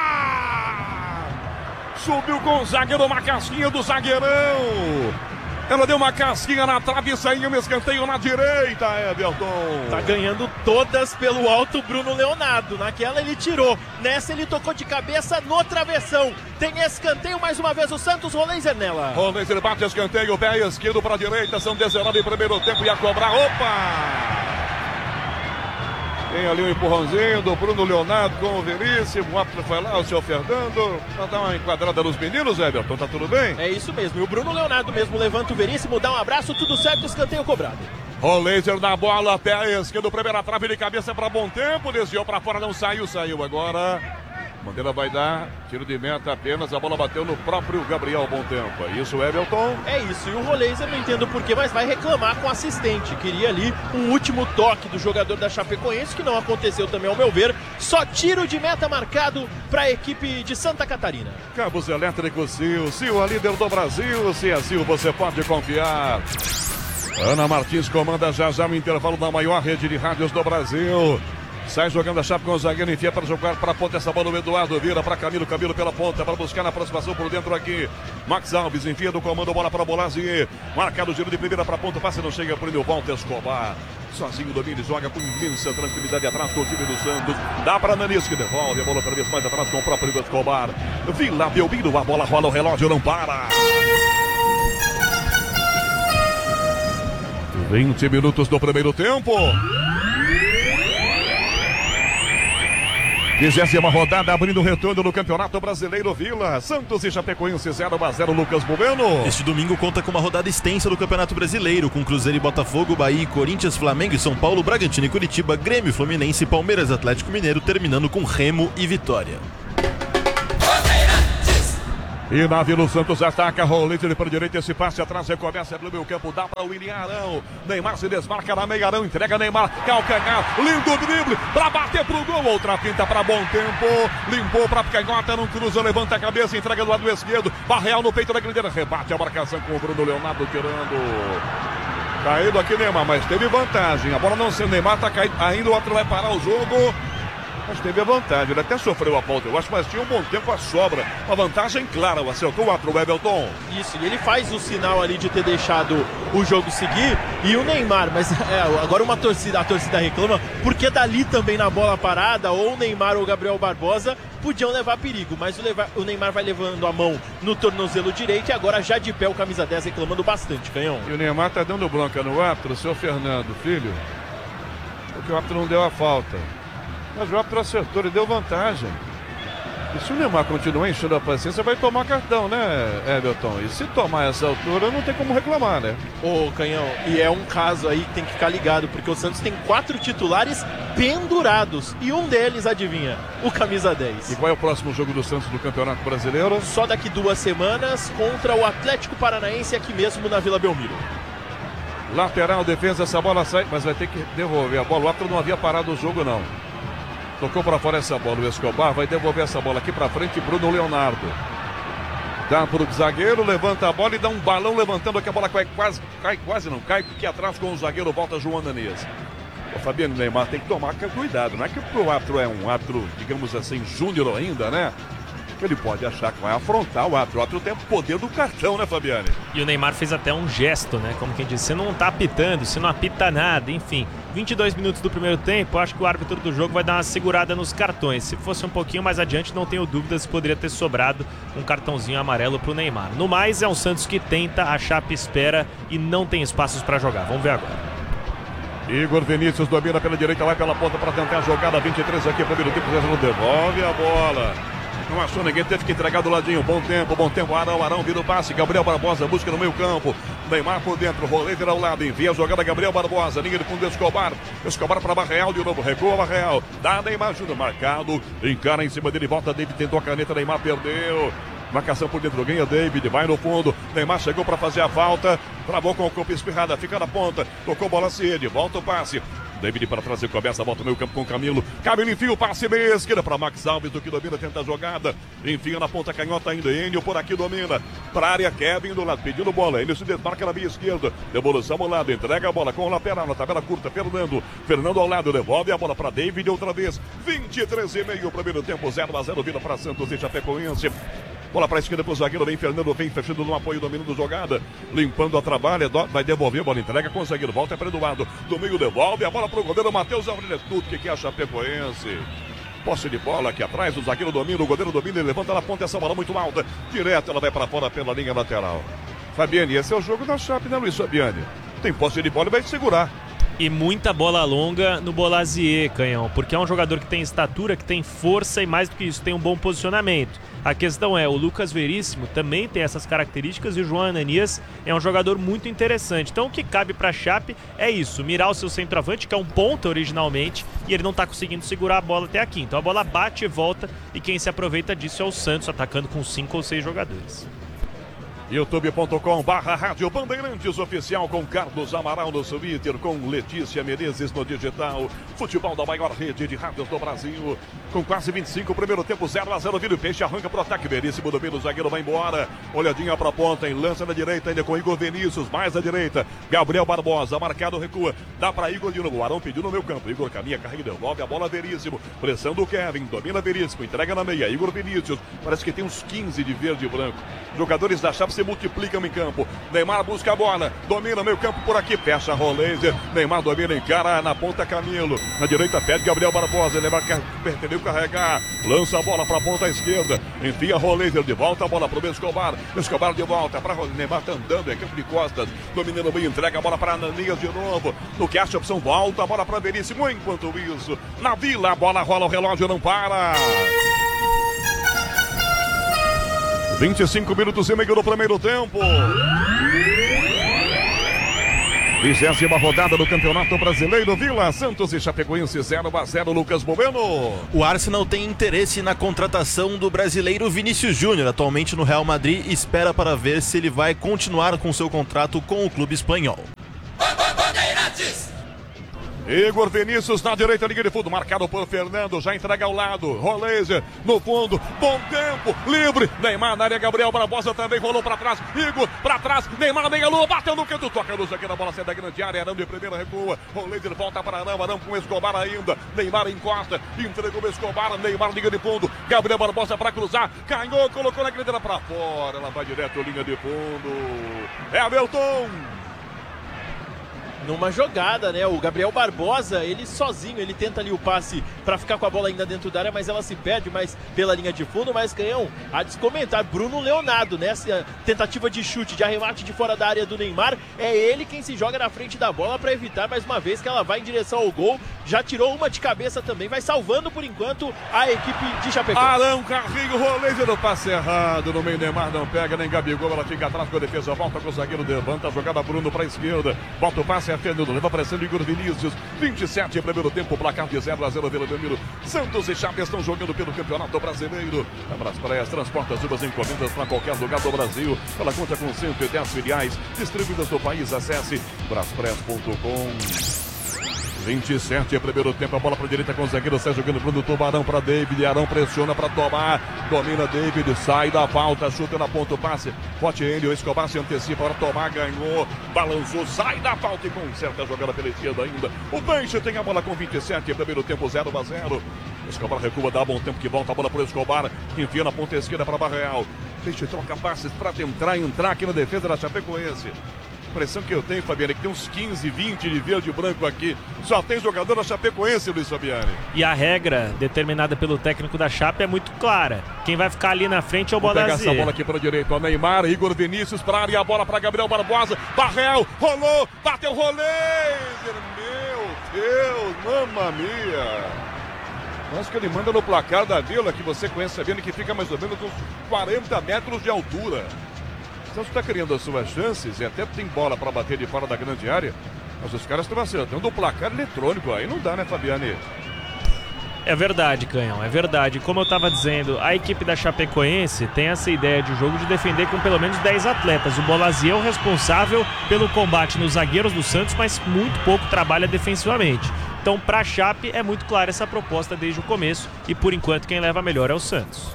Subiu com o zagueiro, uma casquinha do zagueirão. Ela deu uma casquinha na trave e saiu um escanteio na direita, Everton. Tá ganhando todas pelo alto Bruno Leonardo. Naquela ele tirou, nessa ele tocou de cabeça no travessão. Tem escanteio mais uma vez o Santos, Roleiser nela. Roleiser bate escanteio, pé esquerdo para a direita, são 19 em primeiro tempo, ia cobrar, opa! Tem ali um empurrãozinho do Bruno Leonardo com o Veríssimo. O árbitro foi lá, o senhor Fernando. Pra dar uma enquadrada nos meninos, Everton. Tá tudo bem? É isso mesmo. E o Bruno Leonardo mesmo levanta o Veríssimo, dá um abraço, tudo certo, escanteio cobrado. Roleiser na bola, pé esquerdo, primeira trave de cabeça para bom tempo. Desviou para fora, não saiu, saiu agora. Bandeira vai dar, tiro de meta apenas, a bola bateu no próprio Gabriel Bom Tempo. É isso, Everton? É isso, e o Roleiser não entendo porquê, mas vai reclamar com o assistente. Queria ali um último toque do jogador da Chapecoense, que não aconteceu também ao meu ver. Só tiro de meta marcado para a equipe de Santa Catarina. Cabos elétricos Sil, Sil a líder do Brasil, se é Sil você pode confiar. Ana Martins comanda já no intervalo da maior rede de rádios do Brasil. Sai jogando a Chape com o zagueiro, enfia para jogar para a ponta essa bola, o Eduardo vira para Camilo pela ponta, para buscar na aproximação por dentro aqui. Max Alves enfia do comando, bola para Bolazier, marcado o giro de primeira para a ponta, passe não chega por ele, volta Escobar. Sozinho domina e joga com imensa tranquilidade atrás do time do Santos. Dá para Ananias que devolve a bola outra vez mais atrás com o próprio Escobar. Vila Belmiro, a bola rola, o relógio não para. 20 minutos do primeiro tempo. 20ª rodada, abrindo o retorno do Campeonato Brasileiro. Vila, Santos e Chapecoense 0-0, Lucas Bueno. Este domingo conta com uma rodada extensa do Campeonato Brasileiro, com Cruzeiro e Botafogo, Bahia, Corinthians, Flamengo e São Paulo, Bragantino e Curitiba, Grêmio, Fluminense, Palmeiras, Atlético Mineiro, terminando com Remo e Vitória. E na Vila Santos ataca, rolete para a direita, esse passe atrás, recomeça no meio campo, dá para o William Arão. Neymar se desmarca na meia, Arão entrega Neymar, calcanhar, lindo drible, para bater pro gol, outra pinta para bom tempo, limpou para canhota, não cruza, levanta a cabeça, entrega do lado esquerdo, Barreal no peito da grandeira, rebate a marcação com o Bruno Leonardo tirando. Caído aqui Neymar, mas teve vantagem, a bola não sendo Neymar, tá caído, ainda o outro vai parar o jogo. Mas teve a vantagem, ele até sofreu a falta, eu acho, mas tinha um bom tempo a sobra. Uma vantagem clara, acertou o outro, o Everton. Isso, e ele faz o sinal ali de ter deixado o jogo seguir. E o Neymar, mas agora a torcida reclama, porque dali também na bola parada, ou o Neymar ou o Gabriel Barbosa podiam levar perigo. Mas o Neymar vai levando a mão no tornozelo direito e agora já de pé o camisa 10 reclamando bastante, Canhão. E o Neymar tá dando bronca no árbitro, o seu Fernando, filho, porque o árbitro não deu a falta. Mas o árbitro acertou, ele deu vantagem. E se o Neymar continuar enchendo a paciência, vai tomar cartão, né, Everton? E se tomar essa altura, não tem como reclamar, né? Ô, Canhão, e é um caso aí que tem que ficar ligado, porque o Santos tem 4 titulares pendurados. E um deles, adivinha? O camisa 10. E qual é o próximo jogo do Santos do Campeonato Brasileiro? Só daqui 2 semanas contra o Atlético Paranaense aqui mesmo na Vila Belmiro. Lateral, defesa, essa bola sai, mas vai ter que devolver a bola. O árbitro não havia parado o jogo, não. Tocou para fora essa bola, o Escobar vai devolver essa bola aqui para frente, Bruno Leonardo. Dá para o zagueiro, levanta a bola e dá um balão levantando aqui, a bola cai porque atrás com o zagueiro volta João Ananias. O Fabiano Neymar tem que tomar cuidado, não é que o árbitro é um árbitro, digamos assim, júnior ainda, né? Ele pode achar que vai afrontar o árbitro. O árbitro tem o poder do cartão, né, Fabiane? E o Neymar fez até um gesto, né? Como quem diz, você não tá apitando, você não apita nada, enfim. 22 minutos do primeiro tempo, acho que o árbitro do jogo vai dar uma segurada nos cartões. Se fosse um pouquinho mais adiante, não tenho dúvidas se poderia ter sobrado um cartãozinho amarelo pro Neymar. No mais, é um Santos que tenta, a Chape espera e não tem espaços para jogar. Vamos ver agora. Igor Vinícius domina pela direita, vai pela ponta para tentar a jogada. 23 aqui, primeiro tempo, devolve a bola. Não achou ninguém, teve que entregar do ladinho. Bom tempo, Arão vira o passe. Gabriel Barbosa busca no meio campo. Neymar por dentro, rolê vira ao lado. Envia a jogada, Gabriel Barbosa. Linha de fundo, Escobar para Barreal de novo. Recua Barreal. Dá Neymar, Júnior marcado. Encara em cima dele, volta David, tentou a caneta. Neymar perdeu. Marcação por dentro, ganha David, vai no fundo. Neymar chegou para fazer a falta. Travou com o corpo espirrada, fica na ponta. Tocou bola Ciede, volta o passe. David para trás e começa a volta no meio campo com o Camilo. Camilo enfia o passe meia esquerda para Max Alves, do que domina, tenta a jogada. Enfia na ponta canhota ainda. Enio por aqui domina. Para a área, Kevin do lado, pedindo bola. Enio se desmarca na meia esquerda. Devolução ao lado, entrega a bola com o lateral na tabela curta. Fernando ao lado, devolve a bola para David outra vez. 23,5 primeiro tempo, 0-0, Vila para Santos e Chapecoense. Bola para a esquerda para o zagueiro, vem Fernando, vem fechando no apoio, dominando jogada, limpando a trabalha, vai devolver, bola entrega com o zagueiro, volta para Eduardo, do meio devolve, a bola para o goleiro Matheus Alves, tudo que é a Chapecoense. Posse de bola aqui atrás, o zagueiro domina, o goleiro domina, ele levanta na ponta, essa bola muito alta, direto, ela vai para fora pela linha lateral. Fabiane, esse é o jogo da Chape, né, Luiz Fabiane? Tem posse de bola e vai segurar. E muita bola longa no Bolazier, Canhão, porque é um jogador que tem estatura, que tem força e mais do que isso, tem um bom posicionamento. A questão é, o Lucas Veríssimo também tem essas características e o João Ananias é um jogador muito interessante. Então o que cabe para a Chape é isso, mirar o seu centroavante, que é um ponta originalmente, e ele não está conseguindo segurar a bola até aqui. Então a bola bate e volta e quem se aproveita disso é o Santos, atacando com 5 ou 6 jogadores. youtube.com/Rádio Bandeirantes Oficial, com Carlos Amaral no Twitter, com Letícia Menezes no digital. Futebol da maior rede de rádios do Brasil. Com quase 25, primeiro tempo, 0-0. Vira o Peixe, arranca pro ataque. Veríssimo domina, o zagueiro vai embora. Olhadinha pra ponta, em lança na direita, ainda com Igor Vinícius, mais à direita. Gabriel Barbosa, marcado, recua. Dá pra Igor de novo. O Arão pediu no meu campo. Igor caminha, carrega, devolve a bola. Veríssimo. Pressão do Kevin, domina Veríssimo, entrega na meia. Igor Vinícius, parece que tem uns 15 de verde e branco. Jogadores da Chape se multiplicam em campo. Neymar busca a bola, domina meio campo por aqui, fecha a Roleiser. Neymar domina, encara na ponta Camilo. Na direita pede Gabriel Barbosa, Neymar pretendeu carregar, lança a bola para a ponta esquerda, enfia Roleiser de volta, a bola para o Escobar. Escobar de volta para Neymar, tá andando, é campo de costas, dominando bem, entrega a bola para Ananias de novo. No que acha a opção, volta a bola para Veríssimo. Enquanto isso, na Vila, a bola rola, o relógio não para. 25 minutos e meio do primeiro tempo. 20ª rodada do Campeonato Brasileiro. Vila, Santos e Chapecoense 0-0. Lucas Bueno. O Arsenal tem interesse na contratação do brasileiro Vinícius Júnior, atualmente no Real Madrid, e espera para ver se ele vai continuar com seu contrato com o clube espanhol. Igor Vinícius na direita, linha de fundo, marcado por Fernando, já entrega ao lado, Roleiser no fundo, bom tempo, livre, Neymar na área, Gabriel Barbosa também rolou para trás, Igor para trás, Neymar meia lua, bateu no canto, toca a luz aqui na bola, sai da grande área, Arão de primeira recua, Roleiser volta para Arão, Arão com Escobar ainda, Neymar encosta, entregou o Escobar, Neymar liga de fundo, Gabriel Barbosa para cruzar, ganhou, colocou na grande área para fora, ela vai direto, linha de fundo, Everton. Numa jogada, né? O Gabriel Barbosa, ele sozinho, ele tenta ali o passe para ficar com a bola ainda dentro da área, mas ela se perde mais pela linha de fundo. Mas, Canhão, a descomentar, Bruno Leonardo, nessa tentativa de chute, de arremate de fora da área do Neymar, é ele quem se joga na frente da bola para evitar mais uma vez que ela vai em direção ao gol. Já tirou uma de cabeça também, vai salvando por enquanto a equipe de Chapecó. Arão, carrinho, Roleiser no passe errado, no meio Neymar não pega, nem Gabigol, ela fica atrás com a defesa, volta com o zagueiro, levanta a jogada, Bruno para a esquerda, volta o passe, Fernando, leva pressão de Igor Vinícius, 27 primeiro tempo, placar de 0-0, Vila Belmiro. Santos e Chape estão jogando pelo Campeonato Brasileiro. A Braspraias transporta as uvas encomendas para qualquer lugar do Brasil. Ela conta com 110 filiais distribuídas no país. Acesse braspraias.com. 27 primeiro tempo, a bola para a direita com o zagueiro, sai jogando Bruno Tubarão para David, Arão pressiona para tomar, domina David, sai da falta, chuta na ponta, passe, forte ele, o Escobar se antecipa para tomar, ganhou, balançou, sai da falta e conserta a jogada pela esquerda ainda. O Benche tem a bola com 27, primeiro tempo 0-0. Escobar recua, dá bom tempo que volta a bola para o Escobar, enfia na ponta esquerda para Barreal. Benche troca passes para entrar aqui na defesa da Chapecoense. A impressão que eu tenho, Fabiane, é que tem uns 15, 20 de verde e branco aqui. Só tem jogador da Chapecoense, Luiz Fabiane. E a regra determinada pelo técnico da Chape é muito clara. Quem vai ficar ali na frente é o Bonazier. Vou pegar essa bola aqui para a direita. O Neymar, Igor Vinícius para a área. A bola para Gabriel Barbosa. Barrel, rolou, bateu, Roleiser. Meu Deus, mamma mia. Acho que ele manda no placar da Vila, que você conhece, Fabiane, que fica mais ou menos uns 40 metros de altura. O Santos está criando as suas chances e até tem bola para bater de fora da grande área, mas os caras estão acertando o placar eletrônico. Aí não dá, né, Fabiane? É verdade, Canhão, é verdade. Como eu estava dizendo, a equipe da Chapecoense tem essa ideia de jogo de defender com pelo menos 10 atletas. O Bonazier é o responsável pelo combate nos zagueiros do Santos, mas muito pouco trabalha defensivamente. Então, para a Chape, é muito clara essa proposta desde o começo e, por enquanto, quem leva melhor é o Santos.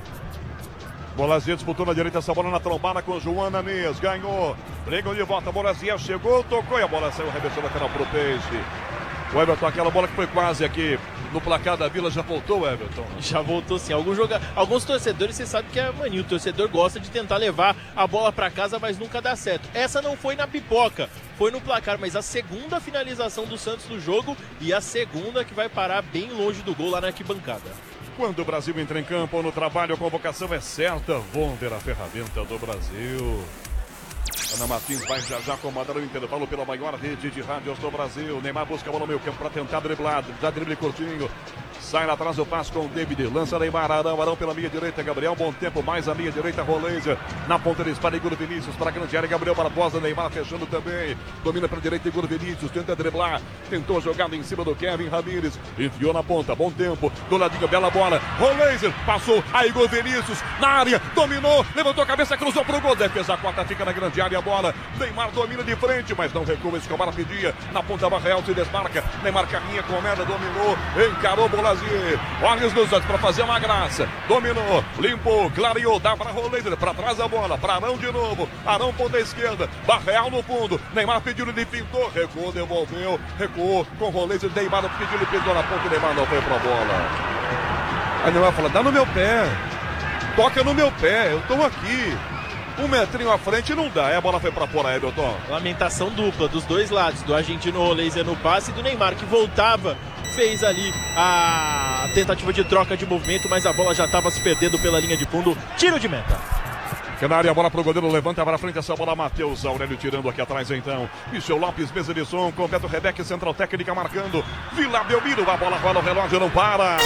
Bonazier disputou na direita essa bola na trombada com João Ananias, ganhou, brigou de volta, Bonazier chegou, tocou e a bola saiu, arremessou lateral pro Peixe. O Everton, aquela bola que foi quase aqui no placar da Vila, já voltou, Everton? Já voltou sim, alguns torcedores, você sabe que é mania, o torcedor gosta de tentar levar a bola para casa, mas nunca dá certo. Essa não foi na pipoca, foi no placar, mas a segunda finalização do Santos no jogo e a segunda que vai parar bem longe do gol lá na arquibancada. Quando o Brasil entra em campo ou no trabalho, a convocação é certa. Vonder, a ferramenta do Brasil. Ana Martins vai já comandar o intervalo pela maior rede de rádios do Brasil. Neymar busca a bola no meio campo para tentar driblar. Já drible curtinho. Sai lá atrás o passe com o David. Lança Neymar, Arão pela meia direita. Gabriel, bom tempo. Mais a meia direita, Roleiser. Na ponta ele dispara Igor Vinícius para a grande área. Gabriel Barbosa, Neymar fechando também. Domina para a direita, Igor Vinícius. Tenta driblar. Tentou a jogada em cima do Kevin Ramírez. Enfiou na ponta. Bom tempo. Do ladinho, bela bola. Roleiser passou a Igor Vinícius na área. Dominou. Levantou a cabeça, cruzou para o gol. Defesa a quarta, fica na grande área. A bola. Neymar domina de frente, mas não recua. Escobar pedia. Na ponta, Barreal se desmarca. Neymar caminha com a merda. Dominou. Encarou Bonazier. Olhos nos olhos para fazer uma graça. Dominou, limpou, clareou, dá para Roleiser, para trás a bola, para Arão de novo. Arão ponta esquerda, Barreal no fundo. Neymar pediu, ele pintou, recuou, devolveu, recuou com Roleiser. Neymar pediu, ele pintou na ponta. Neymar não foi para a bola. Aí Neymar fala: dá no meu pé, toca no meu pé, eu estou aqui. um metrinho à frente não dá. A bola foi pra fora, Everton. Lamentação dupla dos dois lados, do argentino Roleiser no passe e do Neymar, que voltava, fez ali a tentativa de troca de movimento, mas a bola já estava se perdendo pela linha de fundo. Tiro de meta. Na área, a bola pro goleiro, levanta para frente essa bola, Matheus Aurélio tirando aqui atrás então. Michel Lopes, mesa de som, com Beto Rebeck, central técnica marcando. Vila Belmiro, a bola rola, o relógio não para.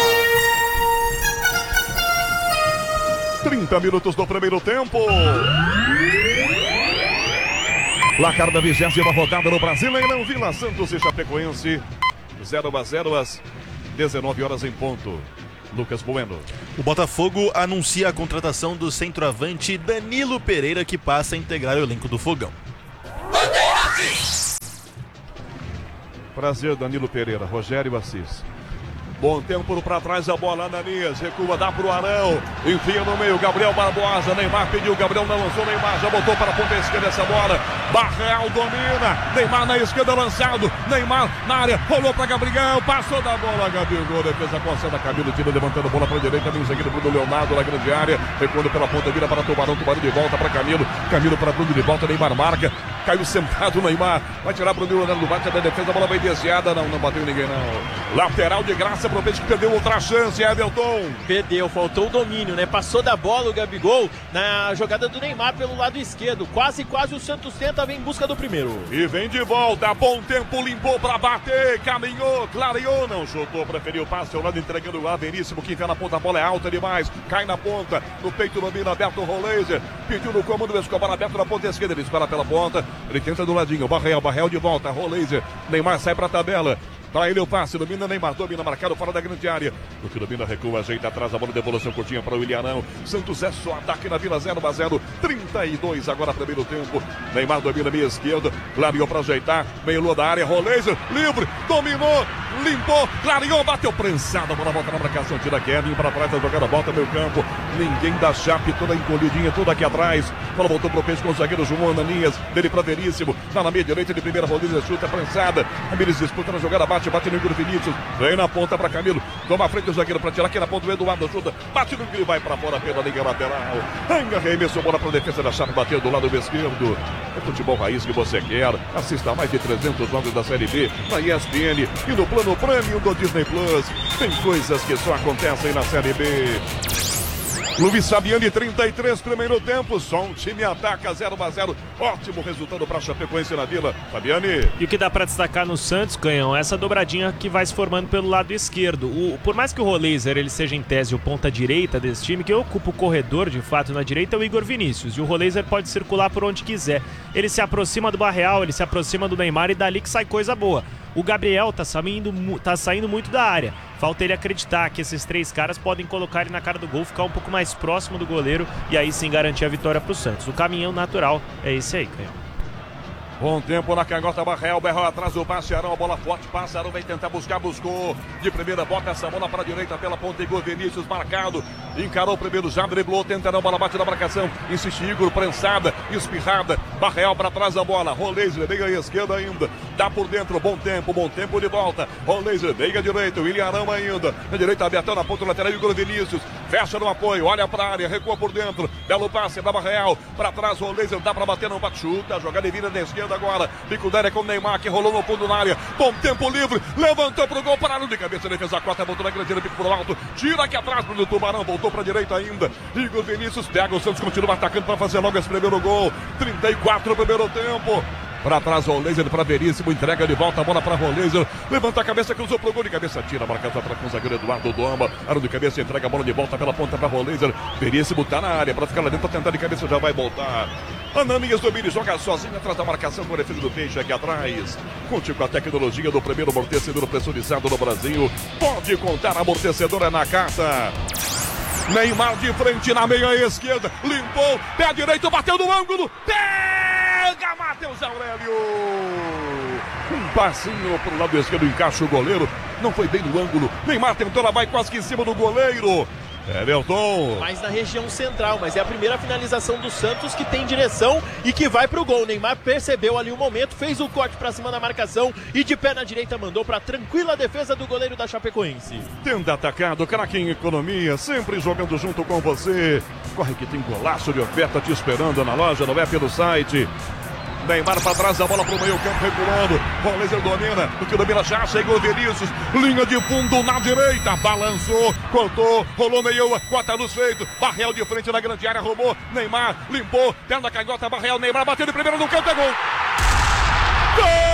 30 minutos do primeiro tempo. Placar da 20ª rodada no Brasileirão, Vila Santos e Chapecoense. 0-0 às 19 horas em ponto. Lucas Bueno. O Botafogo anuncia a contratação do centroavante Danilo Pereira, que passa a integrar o elenco do Fogão. Prazer, Danilo Pereira. Rogério Assis. Bom tempo para trás, a bola, Ananias, recua, dá pro Arão, enfia no meio, Gabriel Barbosa, Neymar pediu, Gabriel não lançou, Neymar já botou para a ponta esquerda essa bola, Barreal domina, Neymar na esquerda lançado, Neymar na área, rolou para Gabriel, passou da bola, Gabigol, defesa concentra, Camilo tira, levantando a bola para a direita, vem seguido pro Leonardo na grande área, recuando pela ponta, vira para Tubarão, Tubarão de volta para Camilo, Camilo para Bruno de volta, Neymar marca, caiu sentado, Neymar, vai tirar pro Leonardo, bate da defesa, a bola vai desviada, não bateu ninguém não, lateral de graça pro Peixe que perdeu outra chance, Everton. Perdeu, faltou o domínio, né? Passou da bola o Gabigol na jogada do Neymar pelo lado esquerdo. Quase o Santos tenta, vem em busca do primeiro. E vem de volta, bom tempo, limpou pra bater, caminhou, clareou, não chutou, preferiu o passe ao lado, entregando o Veríssimo, que entra na ponta, a bola é alta demais, cai na ponta, no peito domina, aberto o Roleiser, pediu no comando, o Escobar aberto na ponta esquerda, ele espera pela ponta, ele tenta do ladinho, Barreal de volta, Roleiser, Neymar sai pra tabela. Para ele o passe, domina Neymar, domina, marcado fora da grande área. O que domina, recua, ajeita atrás, a bola de devolução curtinha para o Willianão. Santos é só ataque na Vila, 0-0, 32 agora primeiro tempo. Neymar domina meia esquerda, clareou para ajeitar, meio lua da área, Roleiser, livre, dominou, limpou, clareou, bateu prensada, a bola volta na marcação, tira Kevin para trás, a jogada volta meio campo. Ninguém da Chape, toda encolhidinha, toda aqui atrás. A bola voltou pro Peixe com o zagueiro João Ananias, dele para Veríssimo, tá na meia direita de primeira, Roleiser chuta, prensada. Ramires disputa na jogada, bate no Igor Vinícius, vem na ponta para Camilo, toma a frente do zagueiro para tirar aqui na ponta, o Eduardo chuta, bate no Igor e vai para fora pela linha lateral, arremessou bola para a defesa da Chape, bateu do lado esquerdo. É futebol raiz que você quer, assista a mais de 300 jogos da Série B na ESPN e no plano Premium do Disney Plus. Tem coisas que só acontecem na Série B. Luiz Fabiani, 33, primeiro tempo, só um time ataca, 0-0, ótimo resultado para Chapecoense na Vila. Fabiani. E o que dá para destacar no Santos, Canhão, é essa dobradinha que vai se formando pelo lado esquerdo. Por mais que o Roleiser ele seja em tese o ponta direita desse time, que ocupa o corredor de fato na direita é o Igor Vinícius, e o Roleiser pode circular por onde quiser. Ele se aproxima do Barreal, ele se aproxima do Neymar e dali que sai coisa boa. O Gabriel tá saindo muito da área. Falta ele acreditar que esses três caras podem colocar ele na cara do gol, ficar um pouco mais próximo do goleiro e aí sim garantir a vitória pro Santos. O caminhão natural é esse aí, Canhão. Bom tempo na canhota, Barreal atrás do passe, Arão, a bola forte, passa, Arão vai tentar buscar, buscou, de primeira, bota essa bola para a direita, pela ponta, Igor Vinícius marcado, encarou o primeiro, já driblou, tenta não, bola bate na marcação, insiste Igor, prensada, espirrada, Barreal para trás da bola, Roleiser, meia à esquerda ainda, dá por dentro, bom tempo de volta, Roleiser, meia à direita, William Arão ainda, na direita, abertão na ponta lateral, Igor Vinícius, fecha no apoio, olha para a área, recua por dentro, belo passe da Barreal, para trás, Roleiser, dá para bater, não bate, chuta, jogada e vira na esquerda agora, bico da área com o Neymar, que rolou no fundo na área, bom tempo livre, levantou pro gol, parado de cabeça, defesa 4, voltou na grande área, bico pro alto, tira aqui atrás pro Tubarão, voltou pra direita ainda, Igor Vinícius pega, o Santos continua atacando para fazer logo esse primeiro gol, 34 primeiro tempo. Para trás, Roleiser para Veríssimo, entrega de volta a bola para Roleiser, levanta a cabeça, cruzou pro gol de cabeça, tira, marcado atrás com o zagueiro Eduardo Doma, Arão de cabeça, entrega a bola de volta pela ponta para Roleiser, Veríssimo tá na área, para ficar lá dentro, pra tentar de cabeça, já vai voltar. Ananias domina e joga sozinho atrás da marcação com o defesa do Peixe aqui atrás. Conte com a tecnologia do primeiro amortecedor pressurizado no Brasil, pode contar, amortecedor é na carta. Neymar de frente na meia esquerda, limpou, pé direito, bateu no ângulo, pega Matheus Aurélio, um passinho pro lado esquerdo, encaixa o goleiro, não foi bem no ângulo, Neymar tentou, ela vai quase que em cima do goleiro, Everton. Mais na região central, mas é a primeira finalização do Santos que tem direção e que vai pro gol. Neymar percebeu ali o momento, fez o corte pra cima da marcação e de pé na direita mandou pra tranquila defesa do goleiro da Chapecoense. Tenda Atacado, craque em economia, sempre jogando junto com você. Corre que tem golaço de oferta te esperando na loja, não é pelo site. Neymar para trás, a bola pro meio campo, recuando. Rolezer domina, o que domina já, chegou Vinícius. Linha de fundo na direita, balançou, cortou, rolou meio, corta luz feito. Barreal de frente na grande área, roubou. Neymar limpou, perna canhota, Barreal, Neymar bateu de primeira no canto, é gol. Gol!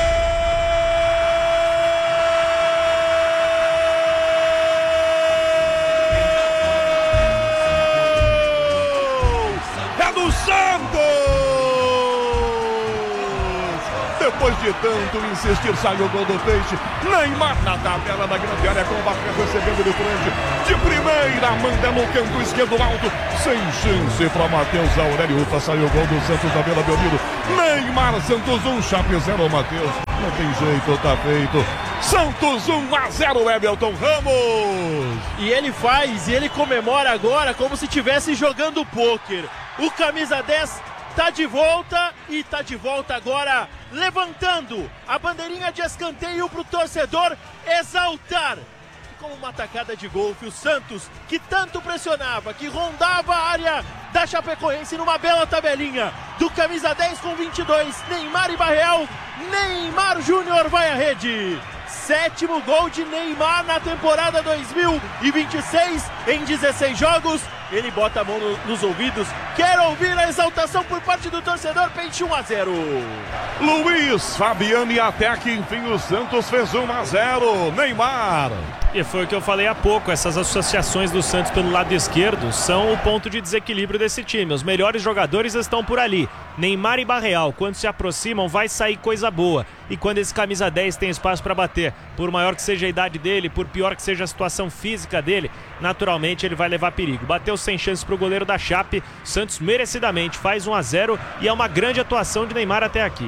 Depois de tanto insistir, sai o gol do Peixe. Neymar na tabela da grande área, com o Barca recebendo de frente. De primeira, manda no canto esquerdo alto. Sem chance para Matheus Aurélio. Ufa, saiu o gol do Santos da Vila Belmiro. Neymar, Santos 1, Chape 0, Matheus. Não tem jeito, tá feito. Santos 1-0, Everton Ramos. E ele faz, e ele comemora agora como se estivesse jogando pôquer. O camisa 10 tá de volta e tá de volta agora, levantando a bandeirinha de escanteio pro torcedor exaltar. Como uma tacada de golfe, o Santos, que tanto pressionava, que rondava a área da Chapecoense numa bela tabelinha do camisa 10 com 22, Neymar e Barreal. Neymar Júnior vai à rede. 7º gol de Neymar na temporada 2026 em 16 jogos. Ele bota a mão nos ouvidos, quer ouvir a exaltação por parte do torcedor. Peixe 1-0. Luiz Fabiano, e até que enfim o Santos fez 1-0. Neymar. E foi o que eu falei há pouco, essas associações do Santos pelo lado esquerdo são o ponto de desequilíbrio desse time. Os melhores jogadores estão por ali. Neymar e Barreal, quando se aproximam, vai sair coisa boa. E quando esse camisa 10 tem espaço para bater, por maior que seja a idade dele, por pior que seja a situação física dele, naturalmente ele vai levar perigo. Bateu sem chance pro goleiro da Chape, Santos merecidamente faz 1-0 e é uma grande atuação de Neymar até aqui.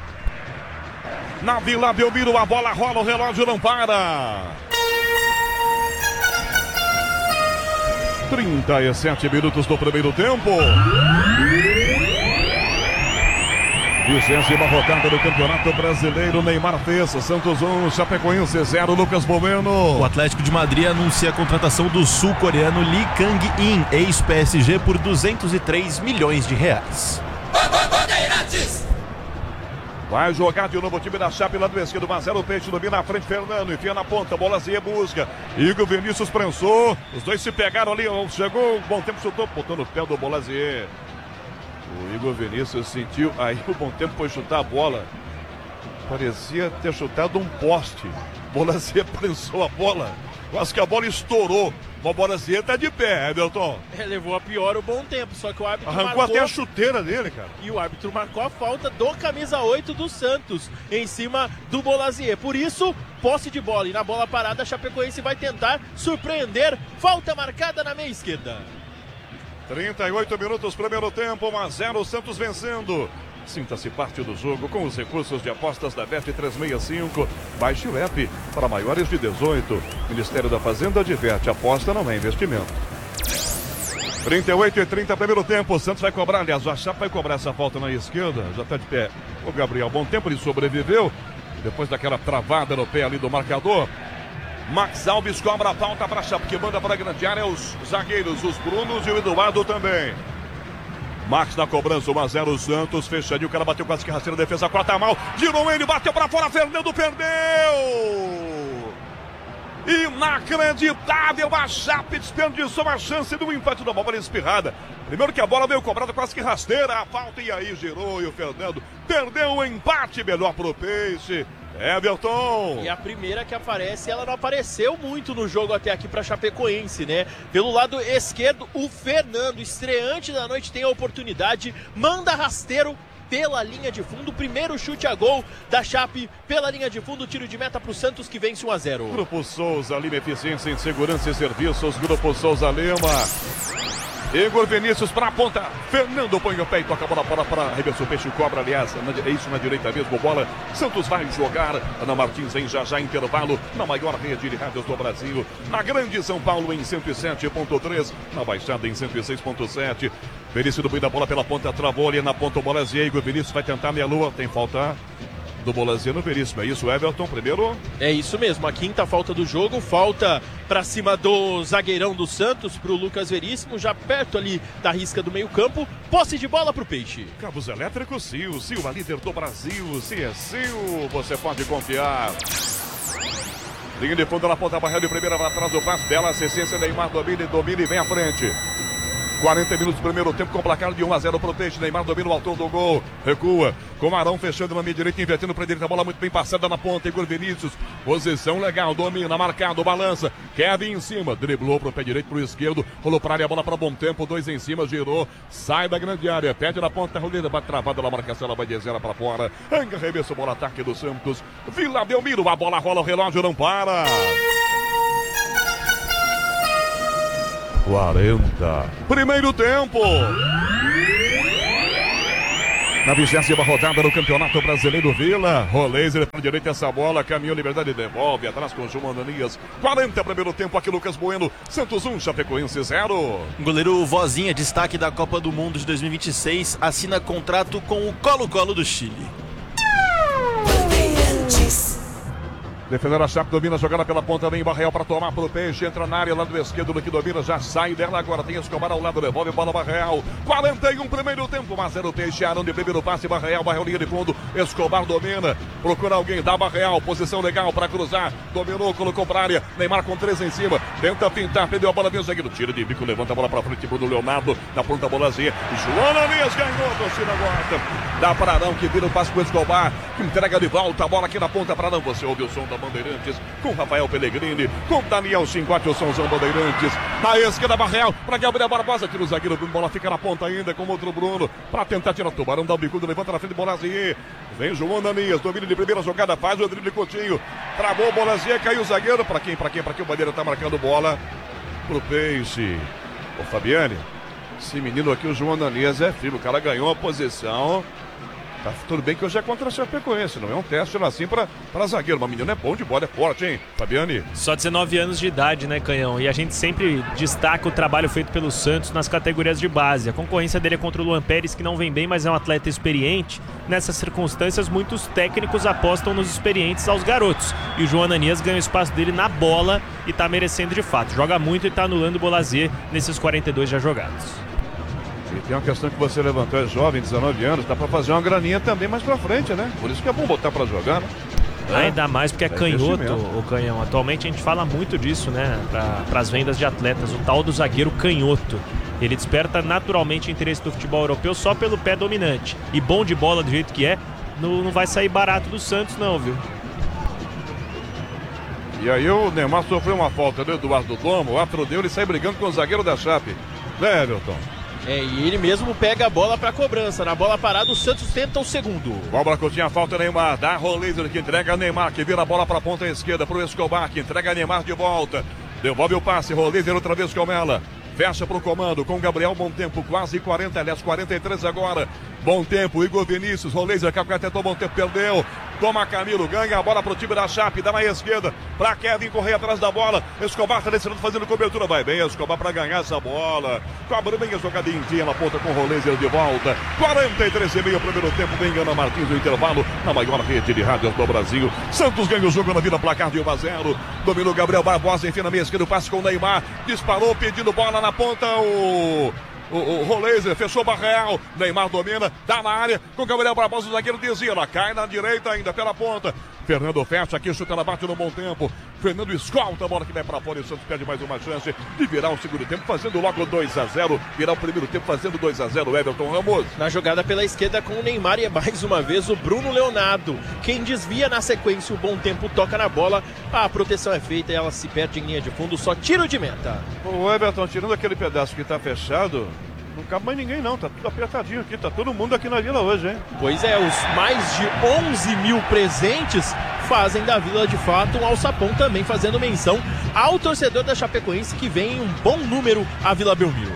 Na Vila Belmiro a bola rola, o relógio não para. 37 minutos do primeiro tempo. 20ª rodada do Campeonato Brasileiro. Neymar fez, Santos 1, Chapecoense 0, Lucas Bomeno. O Atlético de Madrid anuncia a contratação do sul-coreano Lee Kang-in, ex-PSG, por 203 milhões de reais. Vai jogar de novo o time da Chape lá do esquerdo, 1-0, o Peixe domina na frente, Fernando, enfia na ponta, Bolazier busca, Igor Vinícius prensou, os dois se pegaram ali, chegou, bom tempo, chutou, botou no pé do Bolazier. O Igor Vinícius sentiu, aí o bom tempo foi chutar a bola, parecia ter chutado um poste, Bolazier prensou a bola, quase que a bola estourou. O Bolazier tá de pé, Everton. Levou a pior o bom tempo, só que o árbitro arrancou até a chuteira dele, cara. E o árbitro marcou a falta do camisa 8 do Santos em cima do Bolazier. Por isso, posse de bola. E na bola parada, a Chapecoense vai tentar surpreender. Falta marcada na meia esquerda. 38 minutos, primeiro tempo, 1-0, Santos vencendo. Sinta-se parte do jogo com os recursos de apostas da Bet365. Baixe o app para maiores de 18. Ministério da Fazenda diverte. Aposta não é investimento. 38-30, primeiro tempo. O Santos vai cobrar, aliás, o Chape vai cobrar essa falta na esquerda. Já está de pé o Gabriel. Bom tempo, ele sobreviveu. Depois daquela travada no pé ali do marcador. Max Alves cobra a falta para a Chape, que manda para a grande área os zagueiros, os Brunos e o Eduardo também. Max na cobrança, 1-0 Santos, fechadinho, o cara bateu quase que rasteira, defesa corta mal, girou ele, bateu pra fora, Fernando perdeu! Inacreditável, a Chape desperdiçou a chance do empate da bola espirrada. Primeiro que a bola veio cobrada quase que rasteira, a falta e aí girou e o Fernando perdeu o empate, melhor pro Peixe. Everton. E a primeira que aparece, ela não apareceu muito no jogo até aqui para Chapecoense, né? Pelo lado esquerdo, o Fernando, estreante da noite, tem a oportunidade, manda rasteiro pela linha de fundo, primeiro chute a gol da Chape pela linha de fundo, tiro de meta para o Santos que vence 1-0. Grupo Souza Lima, eficiência em segurança e serviços, Grupo Souza Lima. Igor Vinícius para a ponta. Fernando põe o pé e toca a bola para arremessou o peixe, cobra, aliás. É isso na direita mesmo, bola. Santos vai jogar. Ana Martins em já intervalo na maior rede de rádios do Brasil. Na Grande São Paulo em 107.3. Na Baixada em 106.7. Veríssimo do meio da bola pela ponta, travou ali na ponta o Bolazier. Igor Vinícius vai tentar meia-lua. Tem falta do Bolazier no Veríssimo. É isso, Everton, primeiro? É isso mesmo, a quinta falta do jogo, falta pra cima do zagueirão do Santos, pro Lucas Veríssimo, já perto ali da risca do meio campo, posse de bola pro Peixe. Cabos elétricos Sil, Sil, a líder do Brasil, se é Sil, você pode confiar. Linha de fundo na ponta, barreira de primeira para trás do passe, bela assistência, Neymar domina e vem à frente. 40 minutos do primeiro tempo com placar de 1-0 pro Peixe. Neymar domina o autor do gol. Recua. Com Arão fechando na meia direita, invertendo para direita. A bola muito bem passada na ponta. Igor Vinícius. Posição legal. Domina, marcado, balança. Kevin em cima. Driblou pro pé direito, pro esquerdo. Rolou para área, a bola para bom tempo. 2 em cima, girou. Sai da grande área. Pede na ponta. Roleta bate travada na marcação. Ela vai de zero para fora. Anga, arremesso, bola, ataque do Santos. Vila Belmiro. A bola rola, o relógio não para. 40. Primeiro tempo. Na 20ª rodada do Campeonato Brasileiro, Vila. Roleiser para a direita essa bola. Caminhou, Liberdade devolve. Atrás com o João Ananias. 40 primeiro tempo aqui, Lucas Bueno. Santos 1, Chapecoense 0. Goleiro Vozinha, destaque da Copa do Mundo de 2026, assina contrato com o Colo-Colo do Chile. Defendendo a Chape, domina a jogada pela ponta, vem Barreal para tomar pro Peixe, entra na área, lado esquerdo do que domina, já sai dela agora, tem Escobar ao lado, devolve bola Barreal, 41 primeiro tempo, 1-0 Peixe, Arão de primeiro passe, Barreal linha de fundo, Escobar domina, procura alguém, dá Barreal, posição legal para cruzar, dominou, colocou pra área, Neymar com 3 em cima, tenta pintar, perdeu a bola, vem o zagueiro, tira de bico, levanta a bola pra frente, Bruno Leonardo, na ponta Bolazier, João Ananias ganhou, a torcida gosta, dá para Arão que vira o passe pro Escobar, entrega de volta, a bola aqui na ponta para Arão, você ouve o som da Bandeirantes, com Rafael Pellegrini, com Daniel Cincote, o Somzão Bandeirantes, na esquerda Barreal, para Gabriel Barbosa, tira o zagueiro, bola fica na ponta ainda, com outro Bruno, para tentar tirar o Tubarão, dá o bicudo, levanta na frente, Bolazier, vem João Ananias, domínio de primeira jogada, faz o drible Coutinho, travou o Bolazier, caiu o zagueiro, para quem, o Bandeira tá marcando bola, pro Peixe, ô Fabiane, esse menino aqui, o João Ananias, é firme, o cara ganhou a posição. Tá tudo bem que hoje é contra a Chapecoense, não é um teste assim pra zagueiro. Mas o menino é bom de bola, é forte, hein, Fabiane? Só 19 anos de idade, né, Canhão? E a gente sempre destaca o trabalho feito pelo Santos nas categorias de base. A concorrência dele é contra o Luan Pérez, que não vem bem, mas é um atleta experiente. Nessas circunstâncias, muitos técnicos apostam nos experientes aos garotos. E o João Ananias ganha o espaço dele na bola e tá merecendo de fato. Joga muito e tá anulando o Bolazier nesses 42 já jogados. E tem uma questão que você levantou, é jovem, 19 anos, dá pra fazer uma graninha também mais pra frente, né? Por isso que é bom botar pra jogar, né? Ainda mais porque é canhoto, o Canhão. Atualmente a gente fala muito disso, né? Para as vendas de atletas, o tal do zagueiro canhoto. Ele desperta naturalmente o interesse do futebol europeu só pelo pé dominante. E bom de bola do jeito que é, não vai sair barato do Santos não, viu? E aí o Neymar sofreu uma falta do Eduardo Domo, o árbitro deu, ele sai brigando com o zagueiro da Chape. Né, Everton? E ele mesmo pega a bola pra cobrança. Na bola parada, o Santos tenta o segundo. Cobra Coutinho, a falta Neymar. Dá Roleiser que entrega a Neymar, que vira a bola pra ponta esquerda pro Escobar, que entrega a Neymar de volta. Devolve o passe, Roleiser outra vez com ela. Fecha pro comando com Gabriel, bom tempo, quase 40, aliás 43 agora. Bom tempo, Igor Vinícius, Roleiser, que tentou bom tempo, perdeu. Toma Camilo, ganha a bola pro time da Chape, dá na esquerda, pra Kevin correr atrás da bola. Escobar tá descendo, fazendo cobertura, vai bem, Escobar pra ganhar essa bola. Cobra bem a jogadinha na ponta com Roleiser de volta. 43,5 primeiro tempo, vem Ana Martins no intervalo, na maior rede de rádios do Brasil. Santos ganha o jogo na Vila, placar de 1-0. Dominou Gabriel Barbosa, enfim na meia esquerda, passe com o Neymar. Disparou, pedindo bola na ponta, o Roleiser fechou Barreal, Neymar domina, dá na área com Gabriel Barbosa, o zagueiro desvia, ela cai na direita ainda pela ponta. Fernando fecha aqui, chuta, ela bate no bom tempo. Fernando escolta a bola que vai para fora e o Santos perde mais uma chance de virar o segundo tempo, fazendo logo 2-0. Virar o primeiro tempo fazendo 2-0, Everton Ramos. Na jogada pela esquerda com o Neymar e é mais uma vez o Bruno Leonardo. Quem desvia na sequência, o bom tempo toca na bola. A proteção é feita e ela se perde em linha de fundo, só tiro de meta. O Everton, tirando aquele pedaço que está fechado, não cabe mais ninguém não, tá tudo apertadinho aqui, tá todo mundo aqui na Vila hoje, hein? Pois é, os mais de 11 mil presentes fazem da Vila de fato um alçapão, também fazendo menção ao torcedor da Chapecoense que vem em um bom número à Vila Belmiro.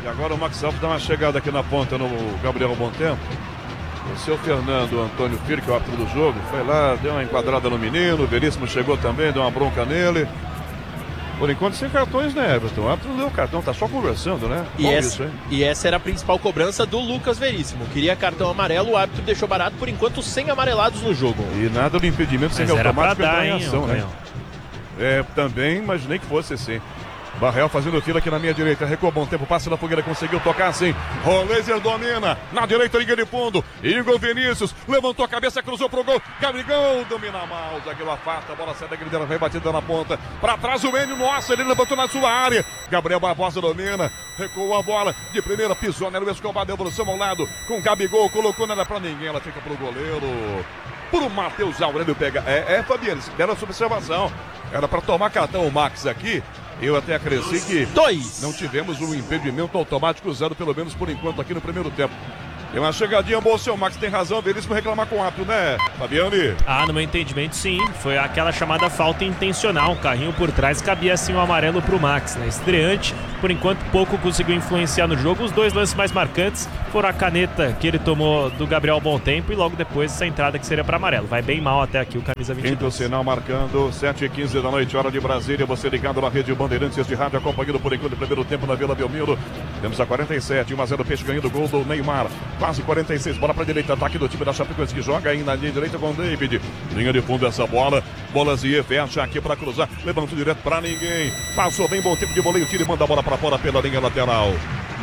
E agora o Max Alves dá uma chegada aqui na ponta no Gabriel Bom Tempo. O seu Fernando Antônio Filho, que é o árbitro do jogo, foi lá, deu uma enquadrada no menino. O Veríssimo chegou também, deu uma bronca nele. Por enquanto sem cartões, né, Everton? O árbitro não deu cartão, tá só conversando, né? E essa era a principal cobrança do Lucas Veríssimo. Queria cartão amarelo, o árbitro deixou barato, por enquanto sem amarelados no jogo. E nada do impedimento sem automático entrar em ação, né? Também imaginei que fosse assim. Barrel fazendo fila aqui na minha direita, recuou Bom Tempo, passe na fogueira, conseguiu tocar assim. Roleiser domina, na direita, linha de fundo. Igor Vinícius levantou a cabeça, cruzou pro gol. Gabigol domina mal, zagueiro afasta, a bola sai da grida, vem batida na ponta. Pra trás o Enio, nossa, ele levantou na sua área. Gabriel Barbosa domina, recuou a bola de primeira, pisou nela, o Escobar, devolução ao lado com Gabigol, colocou nela pra ninguém, ela fica pro goleiro. Pro Matheus Aurélio pegar. Fabiano, bela sua observação. Era pra tomar cartão o Max aqui. Eu até acresci que não tivemos um impedimento automático usado, pelo menos por enquanto, aqui no primeiro tempo. Tem uma chegadinha boa, o seu Max tem razão, Veríssimo reclamar com o árbitro, né, Fabiane? No meu entendimento, sim. Foi aquela chamada falta intencional. Um carrinho por trás, cabia assim o amarelo pro Max, né? Estreante, por enquanto, pouco conseguiu influenciar no jogo. Os dois lances mais marcantes foram a caneta que ele tomou do Gabriel Bom Tempo e logo depois essa entrada que seria para amarelo. Vai bem mal até aqui o camisa 22. Quinto sinal marcando, 7h15 da noite, hora de Brasília. Você ligado na rede Bandeirantes de rádio, acompanhando por enquanto o primeiro tempo na Vila Belmiro. Temos a 47, 1-0 Peixe ganhando o gol do Neymar. Quase 46, bola para direita, ataque do time da Chapecoense que joga aí na linha direita com o David. Linha de fundo essa bola, Bolazier fecha aqui para cruzar, levantou direto para ninguém. Passou bem, Bom Tempo de voleio, tira e manda a bola para fora pela linha lateral.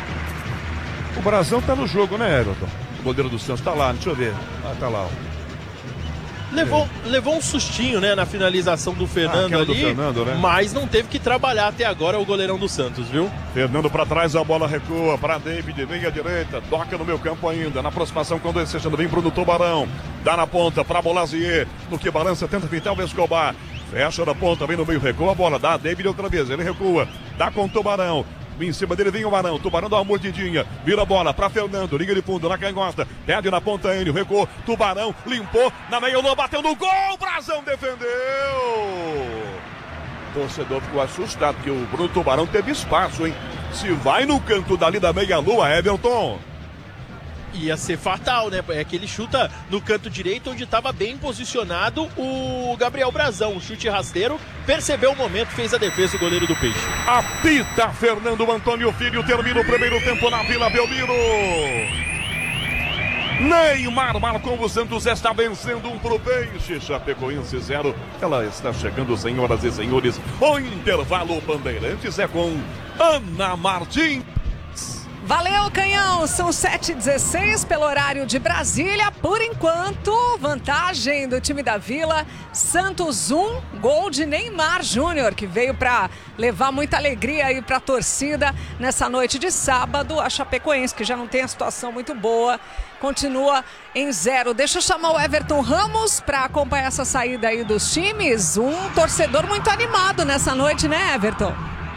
O Brasão tá no jogo, né, Everton? O goleiro do Santos tá lá, deixa eu ver. Tá lá, ó. Levou um sustinho, né, na finalização do Fernando ali, do Fernando, né? Mas não teve que trabalhar até agora o goleirão do Santos, viu? Fernando para trás, a bola recua para David, vem à direita, toca no meu campo ainda, na aproximação com dois fechando, vem Bruno Tubarão, dá na ponta para Bolazier, no que balança, tenta pintar o Escobar, fecha na ponta, vem no meio, recua a bola, dá David outra vez, ele recua, dá com o Tubarão. Em cima dele vem o Barão, Tubarão dá uma mordidinha, vira a bola pra Fernando, liga de fundo na canhota, perde na ponta Enio, recuou, Tubarão limpou, na meia-lua bateu no gol, Brasão defendeu! O torcedor ficou assustado, porque o Bruno Tubarão teve espaço, hein? Se vai no canto dali da meia-lua, Everton, ia ser fatal, né? É que ele chuta no canto direito, onde estava bem posicionado o Gabriel Brazão. Um chute rasteiro, percebeu o momento, fez a defesa o goleiro do Peixe. Apita Fernando Antônio Filho, termina o primeiro tempo na Vila Belmiro. Neymar marcou, o Santos está vencendo 1 pro Peixe, Chapecoense 0. Ela está chegando, senhoras e senhores. O intervalo Bandeirantes é com Ana Martins. Valeu, Canhão! São 7h16 pelo horário de Brasília. Por enquanto, vantagem do time da Vila. Santos 1, gol de Neymar Júnior, que veio para levar muita alegria aí para a torcida nessa noite de sábado. A Chapecoense, que já não tem a situação muito boa, continua em 0. Deixa eu chamar o Everton Ramos para acompanhar essa saída aí dos times. Um torcedor muito animado nessa noite, né, Everton?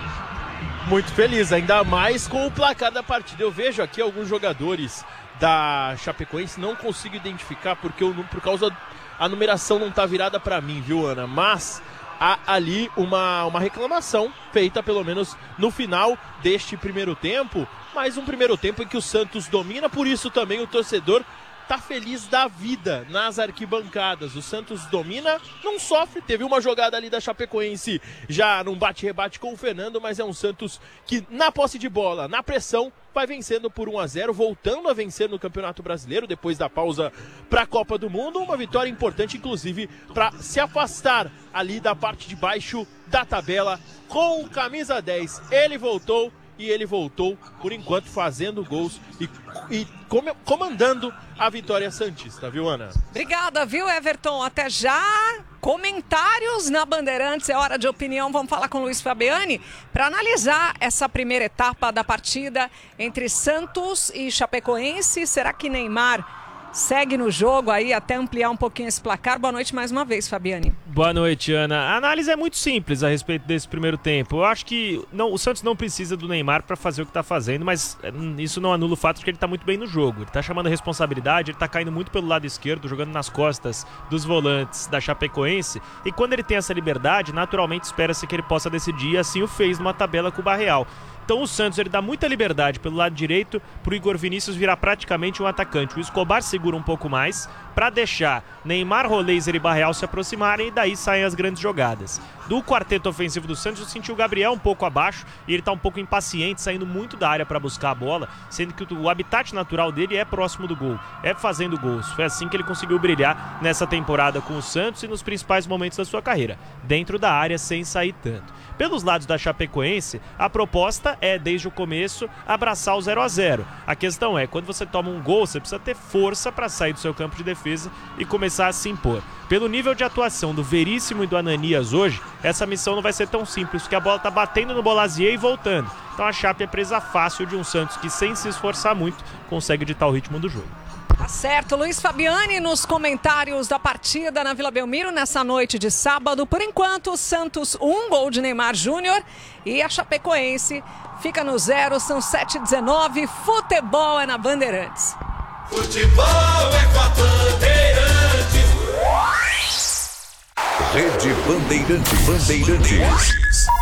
Muito feliz, ainda mais com o placar da partida. Eu vejo aqui alguns jogadores da Chapecoense, não consigo identificar porque por causa a numeração não tá virada para mim, viu, Ana? Mas há ali uma reclamação feita pelo menos no final deste primeiro tempo, mas um primeiro tempo em que o Santos domina, por isso também o torcedor tá feliz da vida nas arquibancadas. O Santos domina, não sofre. Teve uma jogada ali da Chapecoense já num bate-rebate com o Fernando, mas é um Santos que na posse de bola, na pressão, vai vencendo por 1-0, voltando a vencer no Campeonato Brasileiro depois da pausa para a Copa do Mundo. Uma vitória importante, inclusive, para se afastar ali da parte de baixo da tabela com o camisa 10. Ele voltou, por enquanto, fazendo gols e comandando a vitória santista, viu, Ana? Obrigada, viu, Everton? Até já. Comentários na Bandeirantes, é hora de opinião. Vamos falar com o Luiz Fabiani para analisar essa primeira etapa da partida entre Santos e Chapecoense. Será que Neymar segue no jogo aí até ampliar um pouquinho esse placar? Boa noite mais uma vez, Fabiani. Boa noite, Ana. A análise é muito simples a respeito desse primeiro tempo. Eu acho que o Santos não precisa do Neymar para fazer o que está fazendo, mas isso não anula o fato de que ele está muito bem no jogo. Ele está chamando a responsabilidade, ele está caindo muito pelo lado esquerdo, jogando nas costas dos volantes da Chapecoense. E quando ele tem essa liberdade, naturalmente espera-se que ele possa decidir, e assim o fez numa tabela com o Barreal. Então o Santos ele dá muita liberdade pelo lado direito pro Igor Vinícius virar praticamente um atacante. O Escobar segura um pouco mais para deixar Neymar, Roleiser e Barreal se aproximarem e daí saem as grandes jogadas. Do quarteto ofensivo do Santos, eu senti o Gabriel um pouco abaixo e ele tá um pouco impaciente, saindo muito da área para buscar a bola, sendo que o habitat natural dele é próximo do gol, é fazendo gols. Foi assim que ele conseguiu brilhar nessa temporada com o Santos e nos principais momentos da sua carreira, dentro da área sem sair tanto. Pelos lados da Chapecoense, a proposta é, desde o começo, abraçar o 0 a 0. A questão é, quando você toma um gol, você precisa ter força para sair do seu campo de defesa e começar a se impor. Pelo nível de atuação do Veríssimo e do Ananias hoje, essa missão não vai ser tão simples, porque a bola tá batendo no Bolazier e voltando. Então a Chape é presa fácil de um Santos que, sem se esforçar muito, consegue ditar o ritmo do jogo. Tá certo, Luiz Fabiani nos comentários da partida na Vila Belmiro nessa noite de sábado. Por enquanto, Santos 1, gol de Neymar Júnior, e a Chapecoense fica no 0, são 7h19, futebol é na Bandeirantes. Futebol é com a Bandeirantes. Rede Bandeirantes.